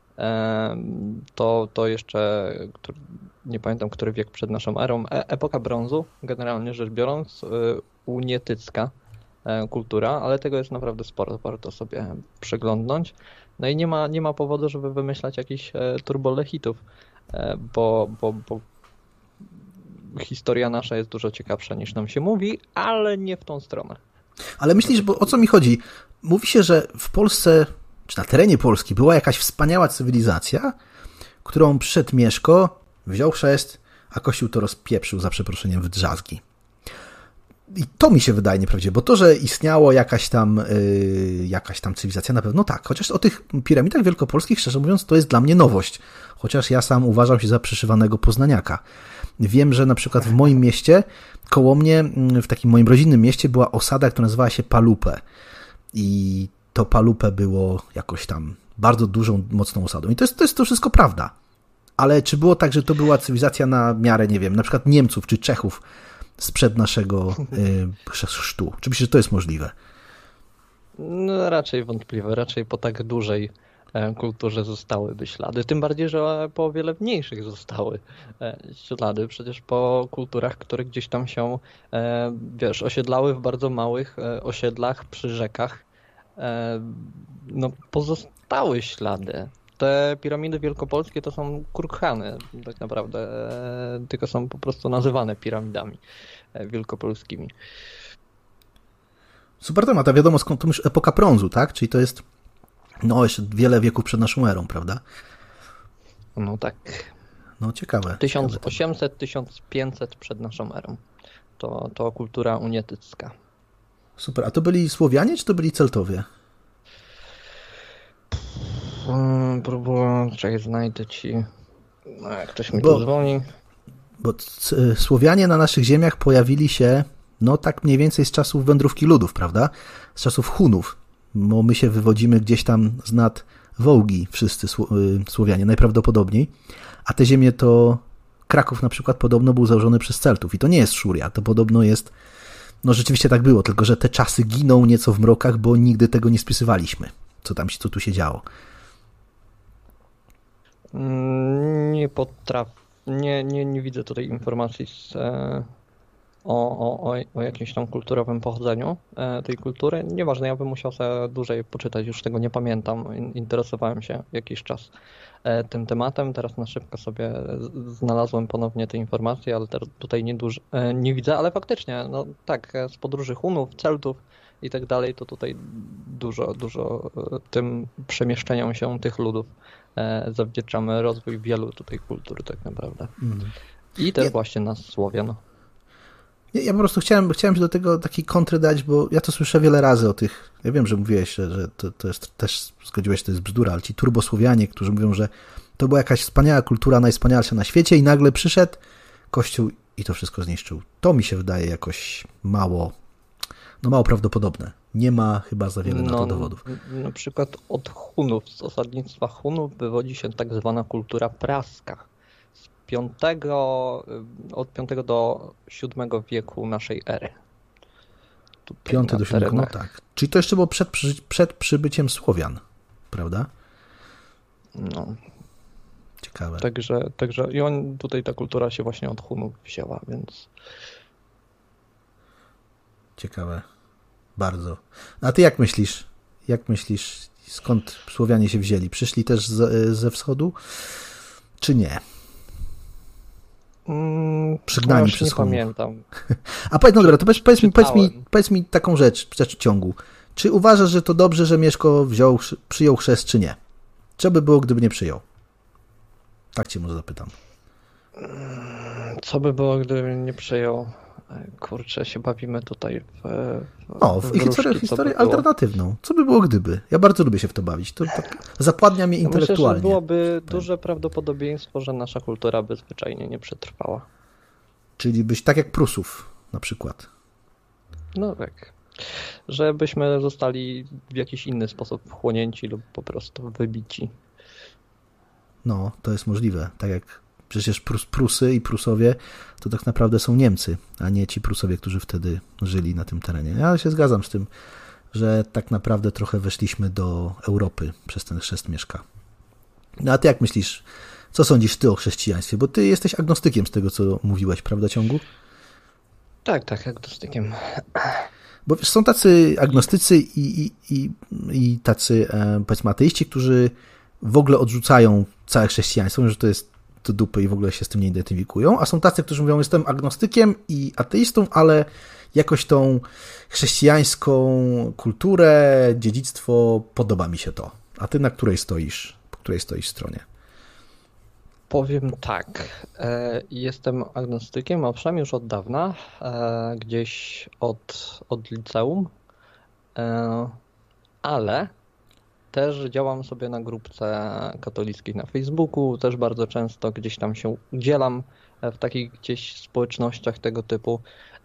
Speaker 2: to, to jeszcze, nie pamiętam, który wiek przed naszą erą, epoka brązu, generalnie rzecz biorąc, unietycka kultura, ale tego jest naprawdę sporo, warto sobie przeglądnąć. No i nie ma, nie ma powodu, żeby wymyślać jakichś turbolechitów, bo, bo, bo historia nasza jest dużo ciekawsza niż nam się mówi, ale nie w tą stronę.
Speaker 1: Ale myślisz, bo o co mi chodzi? Mówi się, że w Polsce, czy na terenie Polski była jakaś wspaniała cywilizacja, którą przyszedł Mieszko, wziął chrzest, a Kościół to rozpieprzył, za przeproszeniem, w drzazgi. I to mi się wydaje nieprawdziwe, bo to, że istniało jakaś tam, yy, jakaś tam cywilizacja, na pewno tak. Chociaż o tych piramidach wielkopolskich, szczerze mówiąc, to jest dla mnie nowość. Chociaż ja sam uważam się za przyszywanego poznaniaka. Wiem, że na przykład w moim mieście, koło mnie, w takim moim rodzinnym mieście, była osada, która nazywała się Palupe. I to Palupe było jakoś tam bardzo dużą, mocną osadą. I to jest to, jest to wszystko prawda. Ale czy było tak, że to była cywilizacja na miarę, nie wiem, na przykład Niemców czy Czechów sprzed naszego y, chrztu? Czy myślisz, że to jest możliwe?
Speaker 2: No raczej wątpliwe. Raczej po tak dużej kulturze zostałyby ślady. Tym bardziej, że po o wiele mniejszych zostały ślady. Przecież po kulturach, które gdzieś tam się, wiesz, osiedlały w bardzo małych osiedlach przy rzekach, no pozostały ślady. Te piramidy wielkopolskie to są kurhany, tak naprawdę, tylko są po prostu nazywane piramidami wielkopolskimi.
Speaker 1: Super temat, a wiadomo skąd to już epoka brązu, tak? Czyli to jest no jeszcze wiele wieków przed naszą erą, prawda?
Speaker 2: No tak.
Speaker 1: No ciekawe.
Speaker 2: tysiąc osiemset do tysiąc pięćset przed naszą erą. To, to kultura unietycka.
Speaker 1: Super. A to byli Słowianie, czy to byli Celtowie?
Speaker 2: Hmm, próbuję, czekaj, znajdę ci. No, jak ktoś mi tu dzwoni.
Speaker 1: Bo Słowianie na naszych ziemiach pojawili się, no tak mniej więcej z czasów wędrówki ludów, prawda? Z czasów Hunów. Bo my się wywodzimy gdzieś tam z nad Wołgi, wszyscy Słowianie, najprawdopodobniej. A te ziemie to Kraków na przykład podobno był założony przez Celtów. I to nie jest Szuria, to podobno jest, no rzeczywiście tak było, tylko że te czasy giną nieco w mrokach, bo nigdy tego nie spisywaliśmy, co tam, co tu się działo.
Speaker 2: Nie potrafię, nie, nie, nie widzę tutaj informacji z, o, o, o jakimś tam kulturowym pochodzeniu tej kultury. Nieważne, ja bym musiał sobie dłużej poczytać, już tego nie pamiętam. Interesowałem się jakiś czas tym tematem. Teraz na szybko sobie znalazłem ponownie te informacje, ale tutaj nie, duży, nie widzę, ale faktycznie, no tak, z podróży Hunów, Celtów i tak dalej, to tutaj dużo, dużo tym przemieszczeniom się tych ludów zawdzięczamy rozwój wielu tutaj kultur tak naprawdę. Mm. I też ja, właśnie nas Słowian.
Speaker 1: Ja, ja po prostu chciałem, chciałem do tego takiej kontry dać, bo ja to słyszę wiele razy o tych, ja wiem, że mówiłeś, że, że to, to jest też, zgodziłeś, to jest bzdura, ale ci turbosłowianie, którzy mówią, że to była jakaś wspaniała kultura, najwspanialsza na świecie i nagle przyszedł Kościół i to wszystko zniszczył. To mi się wydaje jakoś mało, no mało prawdopodobne. Nie ma chyba za wiele no, na to dowodów.
Speaker 2: Na przykład od Hunów, z osadnictwa Hunów wywodzi się tak zwana kultura praska. Z piątego, od piątego do siódmego wieku naszej ery.
Speaker 1: Piąty do siódmego, no tak. Czyli to jeszcze było przed, przed przybyciem Słowian, prawda?
Speaker 2: No.
Speaker 1: Ciekawe.
Speaker 2: Także, także i on, tutaj ta kultura się właśnie od Hunów wzięła, więc...
Speaker 1: Ciekawe. Bardzo. A ty jak myślisz? Jak myślisz, skąd Słowianie się wzięli? Przyszli też z, ze wschodu, czy nie?
Speaker 2: Mm,
Speaker 1: Przygnani
Speaker 2: przez Hunów. Nie pamiętam.
Speaker 1: A powiedz, no dobra, to powiedz, powiedz, mi, powiedz, mi, powiedz mi taką rzecz, rzecz w ciągu. Czy uważasz, że to dobrze, że Mieszko wziął, przyjął chrzest, czy nie? Co by było, gdyby nie przyjął? Tak cię może zapytam.
Speaker 2: Co by było, gdyby nie przyjął? Kurczę, się bawimy tutaj w, w
Speaker 1: O, w historię, historię alternatywną. Co by było, gdyby? Ja bardzo lubię się w to bawić. To tak zapładnia mnie intelektualnie.
Speaker 2: Myślę, że byłoby duże prawdopodobieństwo, że nasza kultura by zwyczajnie nie przetrwała.
Speaker 1: Czyli byś tak jak Prusów na przykład.
Speaker 2: No tak. Żebyśmy zostali w jakiś inny sposób wchłonięci lub po prostu wybici.
Speaker 1: No, to jest możliwe. Tak jak przecież Prus, Prusy i Prusowie to tak naprawdę są Niemcy, a nie ci Prusowie, którzy wtedy żyli na tym terenie. Ja się zgadzam z tym, że tak naprawdę trochę weszliśmy do Europy przez ten chrzest Mieszka. No a ty jak myślisz, co sądzisz ty o chrześcijaństwie? Bo ty jesteś agnostykiem z tego, co mówiłeś, prawda, Ciągu?
Speaker 2: Tak, tak, agnostykiem.
Speaker 1: Bo wiesz, są tacy agnostycy i, i, i, i tacy, e, powiedzmy, ateiści, którzy w ogóle odrzucają całe chrześcijaństwo, mówią, że to jest do dupy i w ogóle się z tym nie identyfikują, a są tacy, którzy mówią, jestem agnostykiem i ateistą, ale jakoś tą chrześcijańską kulturę, dziedzictwo, podoba mi się to. A ty na której stoisz? Po której stoisz stronie?
Speaker 2: Powiem tak, jestem agnostykiem, owszem, już od dawna, gdzieś od, od liceum, ale też działam sobie na grupce katolickiej na Facebooku, też bardzo często gdzieś tam się udzielam w takich gdzieś społecznościach tego typu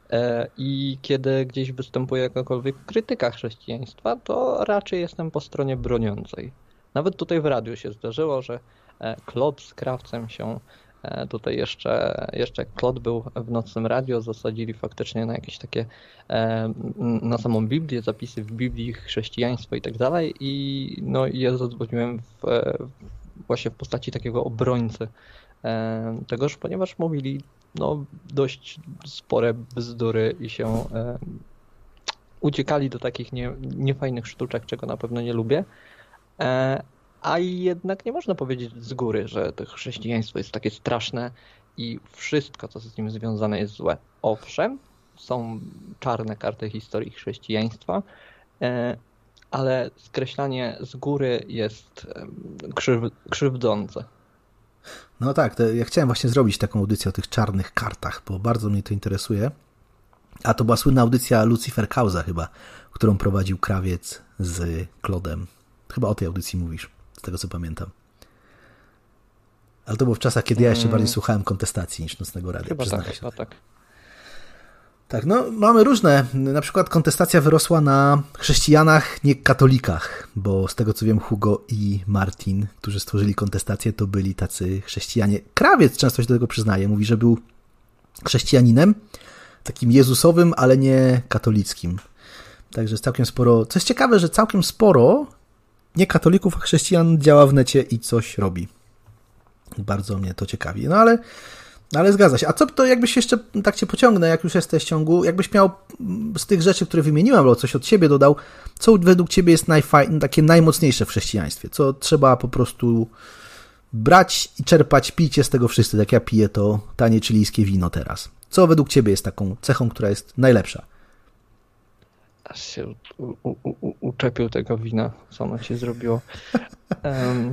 Speaker 2: i kiedy gdzieś występuje jakakolwiek krytyka chrześcijaństwa, to raczej jestem po stronie broniącej. Nawet tutaj w radiu się zdarzyło, że Klot z Krawcem się tutaj jeszcze, jeszcze Klot był w Nocnym Radio, zasadzili faktycznie na jakieś takie, na samą Biblię, zapisy w Biblii, chrześcijaństwo i tak dalej i no ja zadzwoniłem w, właśnie w postaci takiego obrońcy tegoż, ponieważ mówili no dość spore bzdury i się uciekali do takich nie, niefajnych sztuczek, czego na pewno nie lubię. A jednak nie można powiedzieć z góry, że to chrześcijaństwo jest takie straszne i wszystko, co z nim związane, jest złe. Owszem, są czarne karty historii chrześcijaństwa, ale skreślanie z góry jest krzyw, krzywdzące.
Speaker 1: No tak, to ja chciałem właśnie zrobić taką audycję o tych czarnych kartach, bo bardzo mnie to interesuje. A to była słynna audycja Lucifer Causa chyba, którą prowadził Krawiec z Klodem. Chyba o tej audycji mówisz, z tego co pamiętam. Ale to było w czasach, kiedy ja jeszcze bardziej słuchałem kontestacji niż Nocnego Radia.
Speaker 2: Chyba tak,
Speaker 1: się.
Speaker 2: chyba tak.
Speaker 1: Tak, no mamy różne. Na przykład kontestacja wyrosła na chrześcijanach, nie katolikach, bo z tego co wiem Hugo i Martin, którzy stworzyli kontestację, to byli tacy chrześcijanie. Krawiec często się do tego przyznaje. Mówi, że był chrześcijaninem, takim jezusowym, ale nie katolickim. Także jest całkiem sporo. Co jest ciekawe, że całkiem sporo nie katolików, a chrześcijan działa w necie i coś robi. Bardzo mnie to ciekawi. No ale, ale zgadza się. A co to jakbyś jeszcze, tak cię pociągnę, jak już jesteś w ciągu, jakbyś miał z tych rzeczy, które wymieniłem, albo coś od siebie dodał, co według ciebie jest najfaj... takie najmocniejsze w chrześcijaństwie? Co trzeba po prostu brać i czerpać, pijcie z tego wszyscy, tak ja piję to tanie chilijskie wino teraz. Co według ciebie jest taką cechą, która jest najlepsza?
Speaker 2: Aż się u, u, u, uczepił tego wina, co ono ci zrobiło. Um,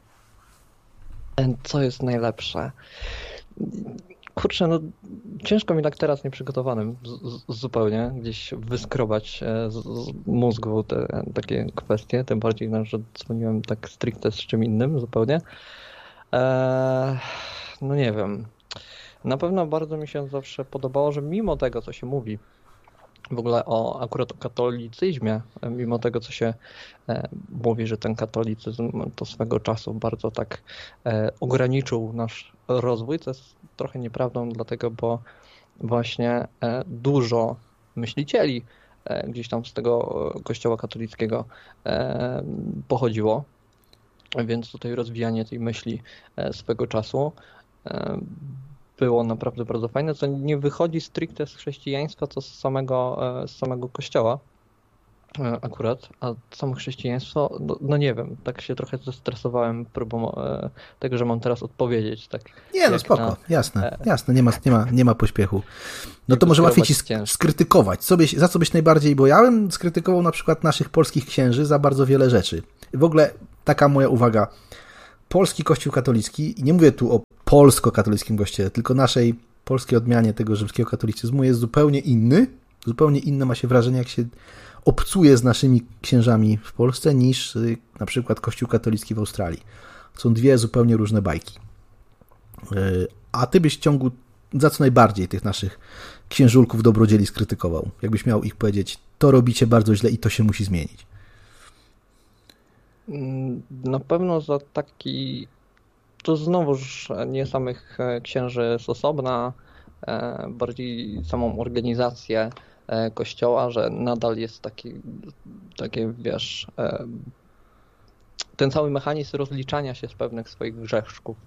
Speaker 2: co jest najlepsze? Kurczę, no ciężko mi tak teraz nieprzygotowanym z, z, zupełnie gdzieś wyskrobać z, z mózgu te takie kwestie, tym bardziej, no, że dzwoniłem tak stricte z czym innym zupełnie. Eee, no nie wiem. Na pewno bardzo mi się zawsze podobało, że mimo tego, co się mówi w ogóle o akurat o katolicyzmie, mimo tego, co się e, mówi, że ten katolicyzm to swego czasu bardzo tak e, ograniczył nasz rozwój, co jest trochę nieprawdą, dlatego, bo właśnie e, dużo myślicieli e, gdzieś tam z tego kościoła katolickiego e, pochodziło, więc tutaj rozwijanie tej myśli e, swego czasu e, było naprawdę bardzo fajne, co nie wychodzi stricte z chrześcijaństwa, to z samego, z samego kościoła. akurat, a samo chrześcijaństwo, no, no nie wiem, tak się trochę zestresowałem próbą e, tego, że mam teraz odpowiedzieć. Tak
Speaker 1: nie, no spoko, na, jasne, jasne, nie ma, nie ma, nie ma pośpiechu. No to może łatwiej ci sk- skrytykować. Co byś, za co byś najbardziej, bo ja bym skrytykował na przykład naszych polskich księży za bardzo wiele rzeczy. W ogóle taka moja uwaga, polski kościół katolicki, i nie mówię tu o polsko-katolickim kościele, tylko naszej polskiej odmianie tego rzymskiego katolicyzmu jest zupełnie inny, zupełnie inne ma się wrażenie, jak się obcuje z naszymi księżami w Polsce, niż na przykład kościół katolicki w Australii. Są dwie zupełnie różne bajki. A ty byś w ciągu za co najbardziej tych naszych księżulków dobrodzieli skrytykował? Jakbyś miał ich powiedzieć, to robicie bardzo źle i to się musi zmienić.
Speaker 2: Na pewno za taki, to znowuż nie samych księży z osobna, bardziej samą organizację Kościoła, że nadal jest taki, takie, wiesz, ten cały mechanizm rozliczania się z pewnych swoich grzeszków,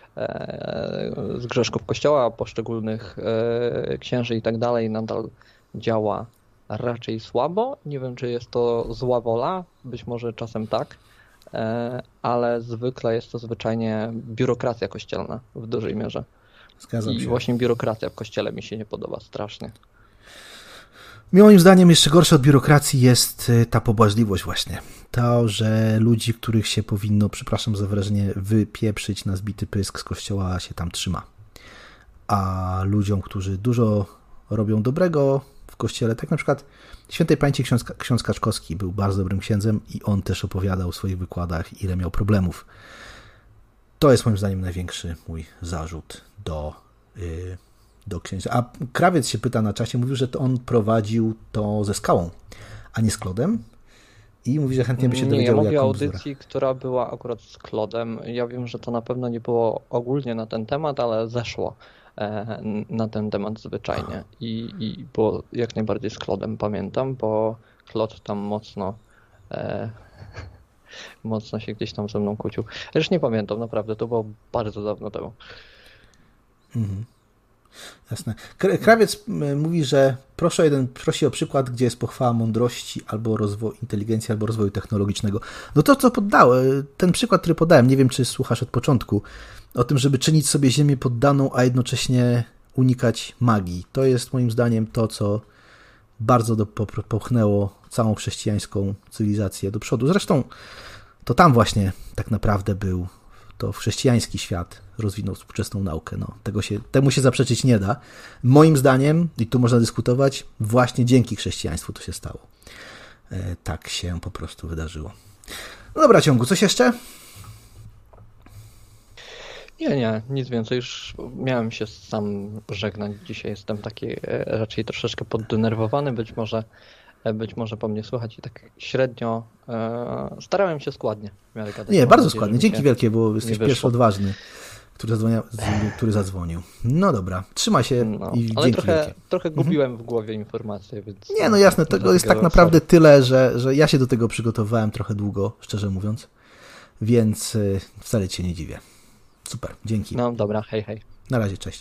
Speaker 2: z grzeszków Kościoła, poszczególnych księży i tak dalej, nadal działa raczej słabo. Nie wiem, czy jest to zła wola, być może czasem tak, ale zwykle jest to zwyczajnie biurokracja kościelna w dużej mierze.
Speaker 1: Zgadzam
Speaker 2: I
Speaker 1: się.
Speaker 2: właśnie biurokracja w kościele mi się nie podoba strasznie.
Speaker 1: Moim zdaniem jeszcze gorsza od biurokracji jest ta pobłażliwość właśnie. To, że ludzi, których się powinno, przepraszam za wyrażenie, wypieprzyć na zbity pysk z kościoła się tam trzyma. A ludziom, którzy dużo robią dobrego w kościele, tak na przykład świętej pamięci ksiądz, ksiądz Kaczkowski był bardzo dobrym księdzem i on też opowiadał w swoich wykładach, ile miał problemów. To jest moim zdaniem największy mój zarzut do, yy, do księdza. A Krawiec się pyta na czasie, mówił, że to on prowadził to ze Skałą, a nie z Klodem. I mówi, że chętnie by się dowiedział,
Speaker 2: nie, ja mówię
Speaker 1: o
Speaker 2: audycji, która była akurat z Klodem. Ja wiem, że to na pewno nie było ogólnie na ten temat, ale zeszło e, na ten temat zwyczajnie. I, i było jak najbardziej z Klodem, pamiętam, bo Klod tam mocno e, mocno się gdzieś tam ze mną kłócił. Już nie pamiętam, naprawdę, to było bardzo dawno temu.
Speaker 1: Mhm. Jasne. Krawiec mówi, że proszę jeden, prosi o przykład, gdzie jest pochwała mądrości albo rozwoju inteligencji, albo rozwoju technologicznego. No to, co poddałem, ten przykład, który podałem, nie wiem, czy słuchasz od początku, o tym, żeby czynić sobie ziemię poddaną, a jednocześnie unikać magii. To jest moim zdaniem to, co bardzo do, popchnęło całą chrześcijańską cywilizację do przodu. Zresztą to tam właśnie tak naprawdę był, to chrześcijański świat rozwinął współczesną naukę. No, tego się, temu się zaprzeczyć nie da. Moim zdaniem, i tu można dyskutować, właśnie dzięki chrześcijaństwu to się stało. E, tak się po prostu wydarzyło. No dobra, Ciągu, coś jeszcze?
Speaker 2: Nie, nie, nic więcej. Już miałem się sam żegnać. Dzisiaj jestem taki raczej troszeczkę poddenerwowany. Być może, być może po mnie słychać i tak średnio e, starałem się składnie.
Speaker 1: Nie, bardzo składnie. Dzięki wielkie, bo jesteś pierwszy odważny, który, zadzwonia, który zadzwonił. No dobra, trzymaj się no, i ale dzięki
Speaker 2: trochę,
Speaker 1: wielkie.
Speaker 2: trochę gubiłem mhm. w głowie informacje, więc...
Speaker 1: Nie, no jasne, tego jest tak naprawdę sorry. tyle, że, że ja się do tego przygotowywałem trochę długo, szczerze mówiąc, więc y, wcale cię nie dziwię. Super, dzięki.
Speaker 2: No dobra, hej, hej.
Speaker 1: Na razie, cześć.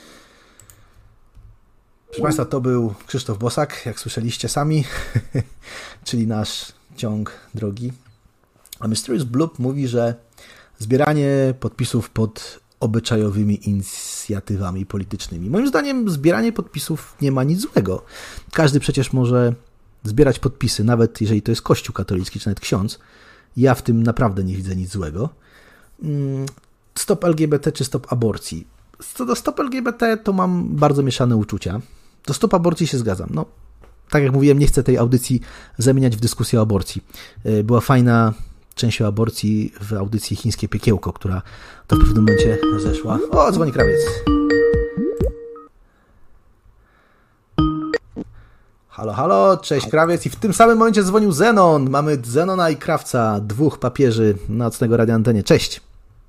Speaker 1: Proszę Państwa, to był Krzysztof Bosak, jak słyszeliście sami, czyli nasz ciąg drogi. A Mysterious Bloop mówi, że zbieranie podpisów pod obyczajowymi inicjatywami politycznymi. Moim zdaniem zbieranie podpisów nie ma nic złego. Każdy przecież może zbierać podpisy, nawet jeżeli to jest Kościół katolicki, czy nawet ksiądz. Ja w tym naprawdę nie widzę nic złego. Stop L G B T czy stop aborcji? Co do stop L G B T to mam bardzo mieszane uczucia. Do stop aborcji się zgadzam. No, tak jak mówiłem, nie chcę tej audycji zamieniać w dyskusję o aborcji. Była fajna część o aborcji w audycji Chińskie Piekiełko, która to w pewnym momencie zeszła. O, dzwoni Krawiec. Halo, halo, cześć Krawiec. I w tym samym momencie dzwonił Zenon. Mamy Zenona i Krawca, dwóch papieży Nocnego Radia Antenie. Cześć.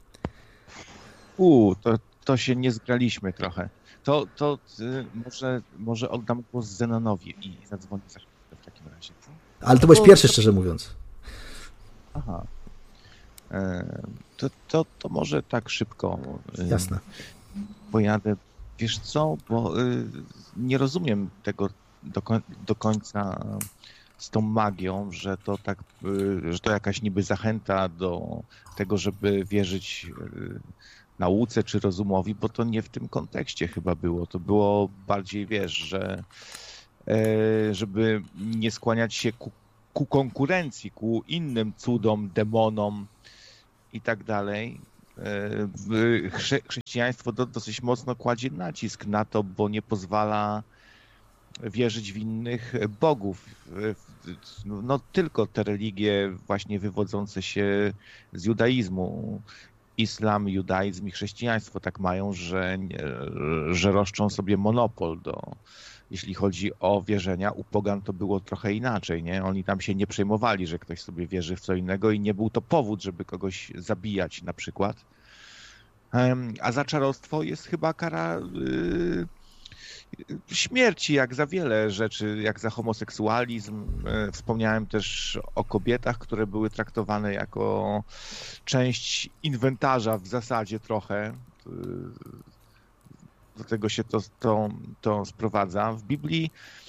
Speaker 3: U, to, to się nie zgraliśmy trochę. To, to y, może, może oddam głos Zenonowi i zadzwonię za chwilę w takim razie. Co?
Speaker 1: Ale to byłeś to, pierwszy, szczerze mówiąc.
Speaker 3: Aha. E, to, to, to może tak szybko y,
Speaker 1: Jasne.
Speaker 3: pojadę. Wiesz co, bo y, nie rozumiem tego do, koń, do końca z tą magią, że to tak, że to jakaś niby zachęta do tego, żeby wierzyć nauce czy rozumowi, bo to nie w tym kontekście chyba było. To było bardziej, wiesz, że żeby nie skłaniać się ku, ku konkurencji, ku innym cudom, demonom i tak dalej. Chrze, chrześcijaństwo do, dosyć mocno kładzie nacisk na to, bo nie pozwala wierzyć w innych bogów. No tylko te religie właśnie wywodzące się z judaizmu, islam, judaizm i chrześcijaństwo tak mają, że, że roszczą sobie monopol do, jeśli chodzi o wierzenia. U pogan to było trochę inaczej, nie? Oni tam się nie przejmowali, że ktoś sobie wierzy w co innego i nie był to powód, żeby kogoś zabijać na przykład. A za czarostwo jest chyba kara yy, śmierci, jak za wiele rzeczy, jak za homoseksualizm. Wspomniałem też o kobietach, które były traktowane jako część inwentarza w zasadzie trochę. Do tego się to, to, to sprowadza. W Biblii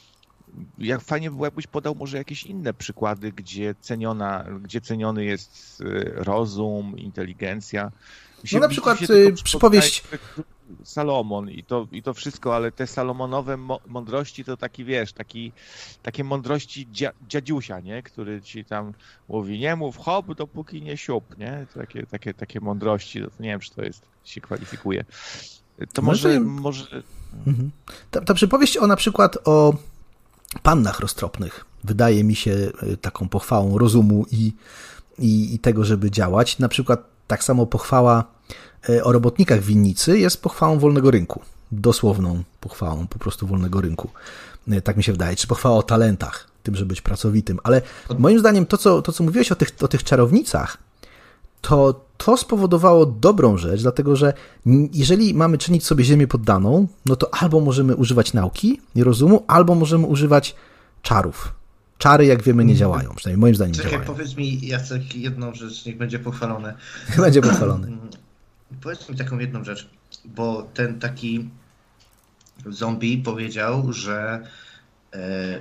Speaker 3: jak fajnie by było, jakbyś podał może jakieś inne przykłady, gdzie ceniona, gdzie ceniony jest rozum, inteligencja. Się,
Speaker 1: no na przykład przypowieść
Speaker 3: Salomon i to, i to wszystko, ale te salomonowe mądrości to taki, wiesz, taki, takie mądrości dzia, dziadziusia, nie? Który ci tam mówi, nie mów hop, dopóki nie siup, nie? Takie, takie, takie mądrości, to nie wiem, czy to jest, się kwalifikuje. To może... może...
Speaker 1: Mhm. Ta, ta przypowieść o na przykład o pannach roztropnych wydaje mi się taką pochwałą rozumu i, i, i tego, żeby działać. Na przykład tak samo pochwała o robotnikach w winnicy jest pochwałą wolnego rynku. Dosłowną pochwałą po prostu wolnego rynku. Tak mi się wydaje. Czy pochwała o talentach, tym, żeby być pracowitym. Ale moim zdaniem to, co, to, co mówiłeś o tych, o tych czarownicach, to to spowodowało dobrą rzecz, dlatego że jeżeli mamy czynić sobie ziemię poddaną, no to albo możemy używać nauki i rozumu, albo możemy używać czarów. Czary, jak wiemy, nie działają. Przynajmniej moim zdaniem
Speaker 4: Czekaj,
Speaker 1: działają.
Speaker 4: Powiedz mi, Jacek, jedną rzecz, niech będzie pochwalone.
Speaker 1: Będzie pochwalony.
Speaker 4: Powiedz mi taką jedną rzecz, bo ten taki zombie powiedział, że e,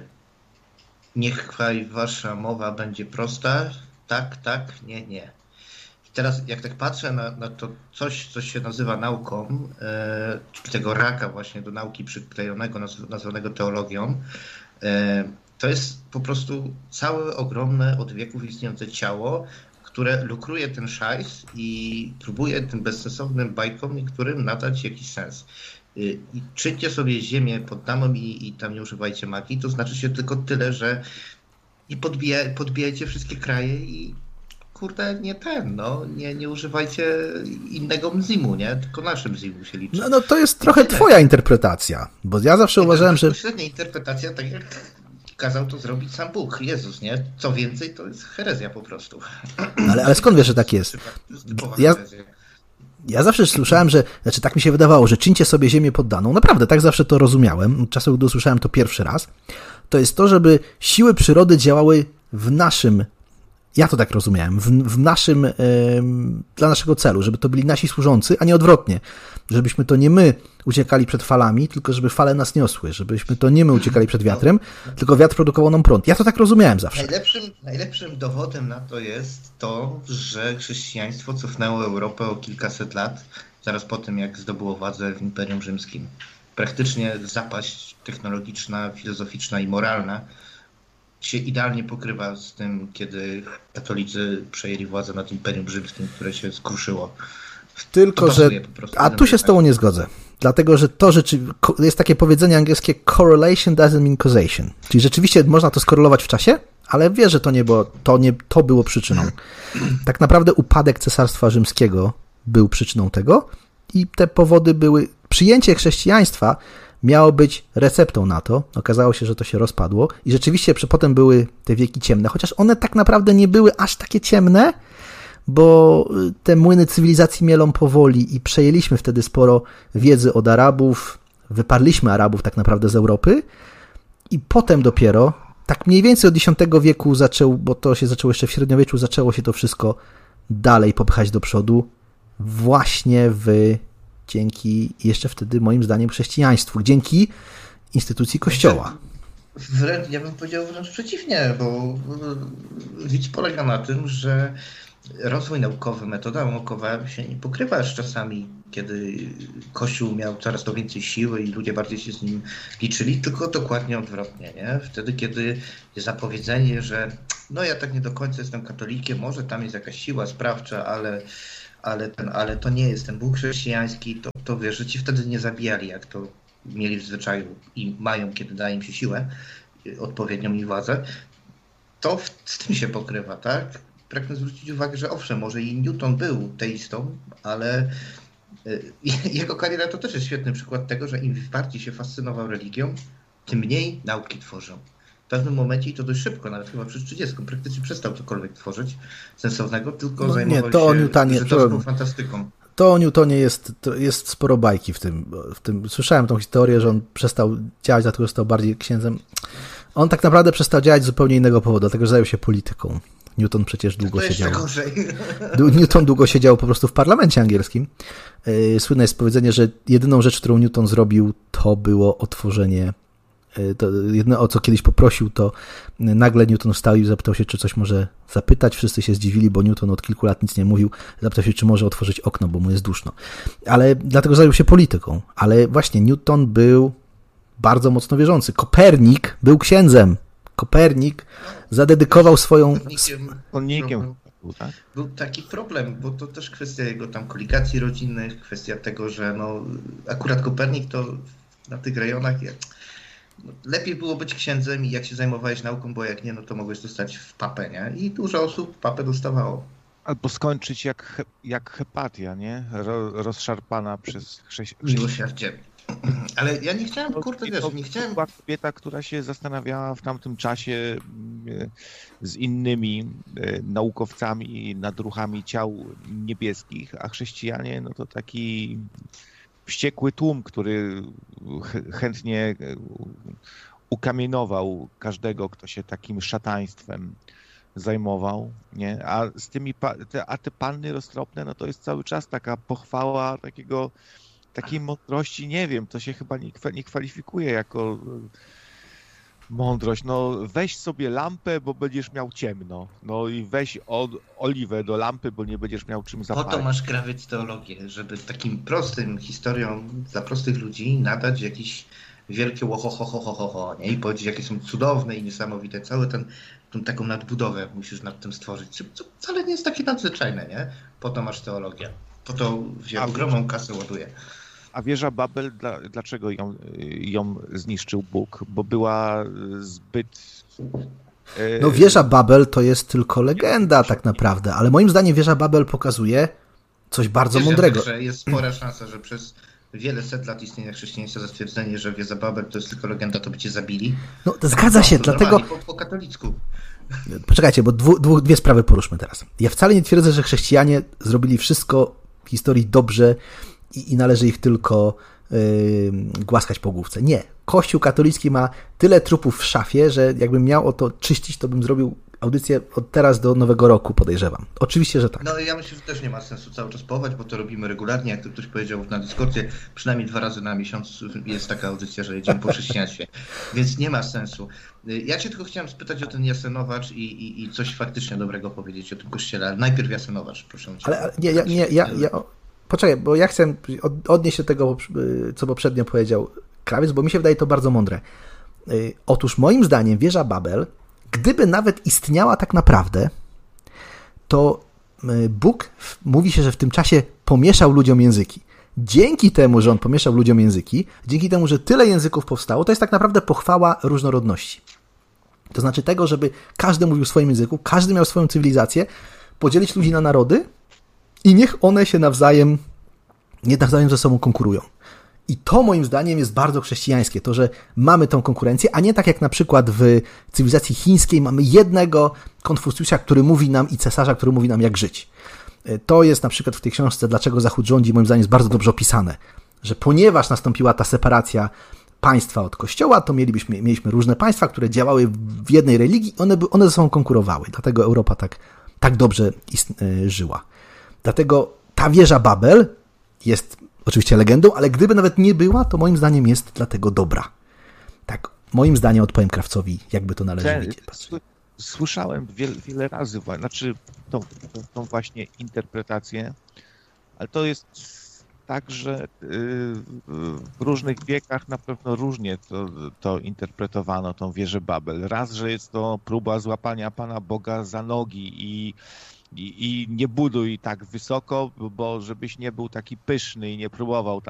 Speaker 4: niech wasza mowa będzie prosta, tak, tak, nie, nie. I teraz jak tak patrzę na, na to coś, co się nazywa nauką, e, tego raka właśnie do nauki przyklejonego, nazwanego teologią, e, to jest po prostu całe ogromne od wieków istniejące ciało, które lukruje ten szajs i próbuje tym bezsensownym bajkom niektórym nadać jakiś sens. I czyńcie sobie ziemię poddaną i, i tam nie używajcie magii, to znaczy się tylko tyle, że i podbija, podbijajcie wszystkie kraje i kurde, nie ten, no, nie, nie używajcie innego mzimu, nie? Tylko naszym mzimu się liczy.
Speaker 1: No, no to jest trochę twoja interpretacja, bo ja zawsze
Speaker 4: nie,
Speaker 1: uważałem, że...
Speaker 4: Średnia interpretacja, tak jak kazał to zrobić sam Bóg, Jezus, nie? Co więcej, to jest herezja po prostu.
Speaker 1: Ale, ale skąd wiesz, że tak jest? Ja, ja zawsze słyszałem, że, znaczy tak mi się wydawało, że czyńcie sobie ziemię poddaną. Naprawdę, tak zawsze to rozumiałem. Od czasu, gdy usłyszałem to pierwszy raz. To jest to, żeby siły przyrody działały w naszym, ja to tak rozumiałem, w, w naszym, yy, dla naszego celu, żeby to byli nasi służący, a nie odwrotnie. Żebyśmy to nie my uciekali przed falami, tylko żeby fale nas niosły, żebyśmy to nie my uciekali przed wiatrem, tylko wiatr produkował nam prąd. Ja to tak rozumiałem zawsze.
Speaker 4: Najlepszym, najlepszym dowodem na to jest to, że chrześcijaństwo cofnęło Europę o kilkaset lat, zaraz po tym, jak zdobyło władzę w Imperium Rzymskim. Praktycznie zapaść technologiczna, filozoficzna i moralna się idealnie pokrywa z tym, kiedy katolicy przejęli władzę nad Imperium Rzymskim, które się skruszyło.
Speaker 1: Tylko, że... A tu się z tobą nie zgodzę. Dlatego, że to rzeczywiście... Jest takie powiedzenie angielskie correlation doesn't mean causation. Czyli rzeczywiście można to skorelować w czasie, ale wiesz, że to nie było, to nie, to było przyczyną. Tak naprawdę upadek Cesarstwa Rzymskiego był przyczyną tego i te powody były... Przyjęcie chrześcijaństwa miało być receptą na to. Okazało się, że to się rozpadło i rzeczywiście potem były te wieki ciemne, chociaż one tak naprawdę nie były aż takie ciemne, bo te młyny cywilizacji mielą powoli i przejęliśmy wtedy sporo wiedzy od Arabów, wyparliśmy Arabów tak naprawdę z Europy i potem dopiero, tak mniej więcej od dziesiątego wieku zaczął, bo to się zaczęło jeszcze w średniowieczu, zaczęło się to wszystko dalej popychać do przodu właśnie w, dzięki jeszcze wtedy moim zdaniem chrześcijaństwu, dzięki instytucji Kościoła.
Speaker 4: Wręcz, ja bym powiedział wręcz przeciwnie, bo widz polega na tym, że rozwój naukowy, metoda naukowa się nie pokrywa z czasami, kiedy Kościół miał coraz to więcej siły i ludzie bardziej się z nim liczyli, tylko dokładnie odwrotnie, nie? Wtedy, kiedy jest zapowiedzenie, że no ja tak nie do końca jestem katolikiem, może tam jest jakaś siła sprawcza, ale, ale, ten, ale to nie jest ten Bóg chrześcijański, to, to wiesz, że ci wtedy nie zabijali, jak to mieli w zwyczaju i mają, kiedy daje im się siłę, odpowiednią i władzę, to w, z tym się pokrywa, tak? Pragnę zwrócić uwagę, że owszem, może i Newton był teistą, ale jego kariera to też jest świetny przykład tego, że im bardziej się fascynował religią, tym mniej nauki tworzył. W pewnym momencie, i to dość szybko, nawet chyba przy trzydziestym, praktycznie przestał cokolwiek tworzyć sensownego, tylko no zajmował nie, to się Newtonie, żydowską fantastyką.
Speaker 1: To o Newtonie jest, to jest sporo bajki w tym, w tym. Słyszałem tą historię, że on przestał działać, dlatego że stał bardziej księdzem. On tak naprawdę przestał działać z zupełnie innego powodu, dlatego że zajął się polityką. Newton przecież długo
Speaker 4: to
Speaker 1: siedział.
Speaker 4: Gorzej.
Speaker 1: Newton długo siedział po prostu w parlamencie angielskim. Słynne jest powiedzenie, że jedyną rzecz, którą Newton zrobił, to było otworzenie. To jedno, o co kiedyś poprosił, to nagle Newton wstał i zapytał się, czy coś może zapytać. Wszyscy się zdziwili, bo Newton od kilku lat nic nie mówił. Zapytał się, czy może otworzyć okno, bo mu jest duszno. Ale dlatego zajął się polityką. Ale właśnie Newton był bardzo mocno wierzący. Kopernik był księdzem. Kopernik zadedykował swoją...
Speaker 3: Konnikiem.
Speaker 4: Tak? Był taki problem, bo to też kwestia jego tam koligacji rodzinnych, kwestia tego, że no akurat Kopernik to na tych rejonach jak, no, lepiej było być księdzem i jak się zajmowałeś nauką, bo jak nie, no to mogłeś dostać w papę, nie? I dużo osób papę dostawało.
Speaker 3: Albo skończyć jak, jak Hepatia, nie? Ro, rozszarpana przez chrześcijan.
Speaker 4: Miłosierdzie. Ale ja nie chciałem, kurde, wiesz, nie chciałem...
Speaker 3: To była kobieta, która się zastanawiała w tamtym czasie z innymi naukowcami nad ruchami ciał niebieskich, a chrześcijanie, no to taki wściekły tłum, który chętnie ukamienował każdego, kto się takim szataństwem zajmował, nie? A z tymi, te, a te panny roztropne, no to jest cały czas taka pochwała takiego takiej mądrości, nie wiem, to się chyba nie kwalifikuje jako mądrość. No weź sobie lampę, bo będziesz miał ciemno. No i weź od, oliwę do lampy, bo nie będziesz miał czym zapalić.
Speaker 4: Po to masz krawiec teologię, żeby takim prostym historiom dla prostych ludzi nadać jakiś wielkie łohohohohoho, nie? I powiedzieć, jakie są cudowne i niesamowite. Cały ten, tą taką nadbudowę musisz nad tym stworzyć, co wcale nie jest takie nadzwyczajne, nie? Po to masz teologię. Po to się ogromną kasę ładuje.
Speaker 3: A wieża Babel, dla, dlaczego ją, ją zniszczył Bóg? Bo była zbyt...
Speaker 1: E... No wieża Babel to jest tylko legenda tak naprawdę, ale moim zdaniem wieża Babel pokazuje coś bardzo
Speaker 4: Wiesz,
Speaker 1: mądrego.
Speaker 4: Że jest spora szansa, że przez wiele set lat istnienia chrześcijaństwa za stwierdzenie, że wieża Babel to jest tylko legenda, to by cię zabili.
Speaker 1: No to zgadza się,
Speaker 4: no,
Speaker 1: dlatego...
Speaker 4: Po, po katolicku.
Speaker 1: Poczekajcie, bo dwu, dwu, dwie sprawy poruszmy teraz. Ja wcale nie twierdzę, że chrześcijanie zrobili wszystko w historii dobrze i, i należy ich tylko yy, głaskać po główce. Nie. Kościół katolicki ma tyle trupów w szafie, że jakbym miał o to czyścić, to bym zrobił audycję od teraz do nowego roku, podejrzewam. Oczywiście, że tak.
Speaker 4: No ja myślę, że też nie ma sensu cały czas pochować, bo to robimy regularnie. Jak to ktoś powiedział na Discordzie, przynajmniej dwa razy na miesiąc jest taka audycja, że jedziemy po chrześcijaństwie. Więc nie ma sensu. Ja cię tylko chciałem spytać o ten Jasenowacz i, i, i coś faktycznie dobrego powiedzieć o tym kościele, ale najpierw Jasenowacz, proszę cię.
Speaker 1: Ale, ale nie, ja, nie, ja, ja, poczekaj, bo ja chcę odnieść się do tego, co poprzednio powiedział Krawiec, bo mi się wydaje to bardzo mądre. Otóż moim zdaniem wieża Babel, gdyby nawet istniała tak naprawdę, to Bóg, mówi się, że w tym czasie pomieszał ludziom języki. Dzięki temu, że on pomieszał ludziom języki, dzięki temu, że tyle języków powstało, to jest tak naprawdę pochwała różnorodności. To znaczy tego, żeby każdy mówił w swoim języku, każdy miał swoją cywilizację, podzielić ludzi na narody i niech one się nawzajem, nie nawzajem ze sobą konkurują. I to moim zdaniem jest bardzo chrześcijańskie, to, że mamy tą konkurencję, a nie tak jak na przykład w cywilizacji chińskiej mamy jednego Konfucjusza, który mówi nam i cesarza, który mówi nam jak żyć. To jest na przykład w tej książce Dlaczego Zachód rządzi, moim zdaniem jest bardzo dobrze opisane, że ponieważ nastąpiła ta separacja państwa od kościoła, to mielibyśmy, mieliśmy różne państwa, które działały w jednej religii, one, one ze sobą konkurowały, dlatego Europa tak, tak dobrze istn- żyła. Dlatego ta wieża Babel jest oczywiście legendą, ale gdyby nawet nie była, to moim zdaniem jest dlatego dobra. Tak, moim zdaniem odpowiem Krawcowi, jakby to należy
Speaker 3: Ten,
Speaker 1: widzieć.
Speaker 3: Słyszałem wiele, wiele razy, znaczy tą, tą, tą właśnie interpretację, ale to jest tak, że w różnych wiekach na pewno różnie to, to interpretowano, tą wieżę Babel. Raz, że jest to próba złapania Pana Boga za nogi i, i, i nie buduj tak wysoko, bo żebyś nie był taki pyszny i nie próbował tak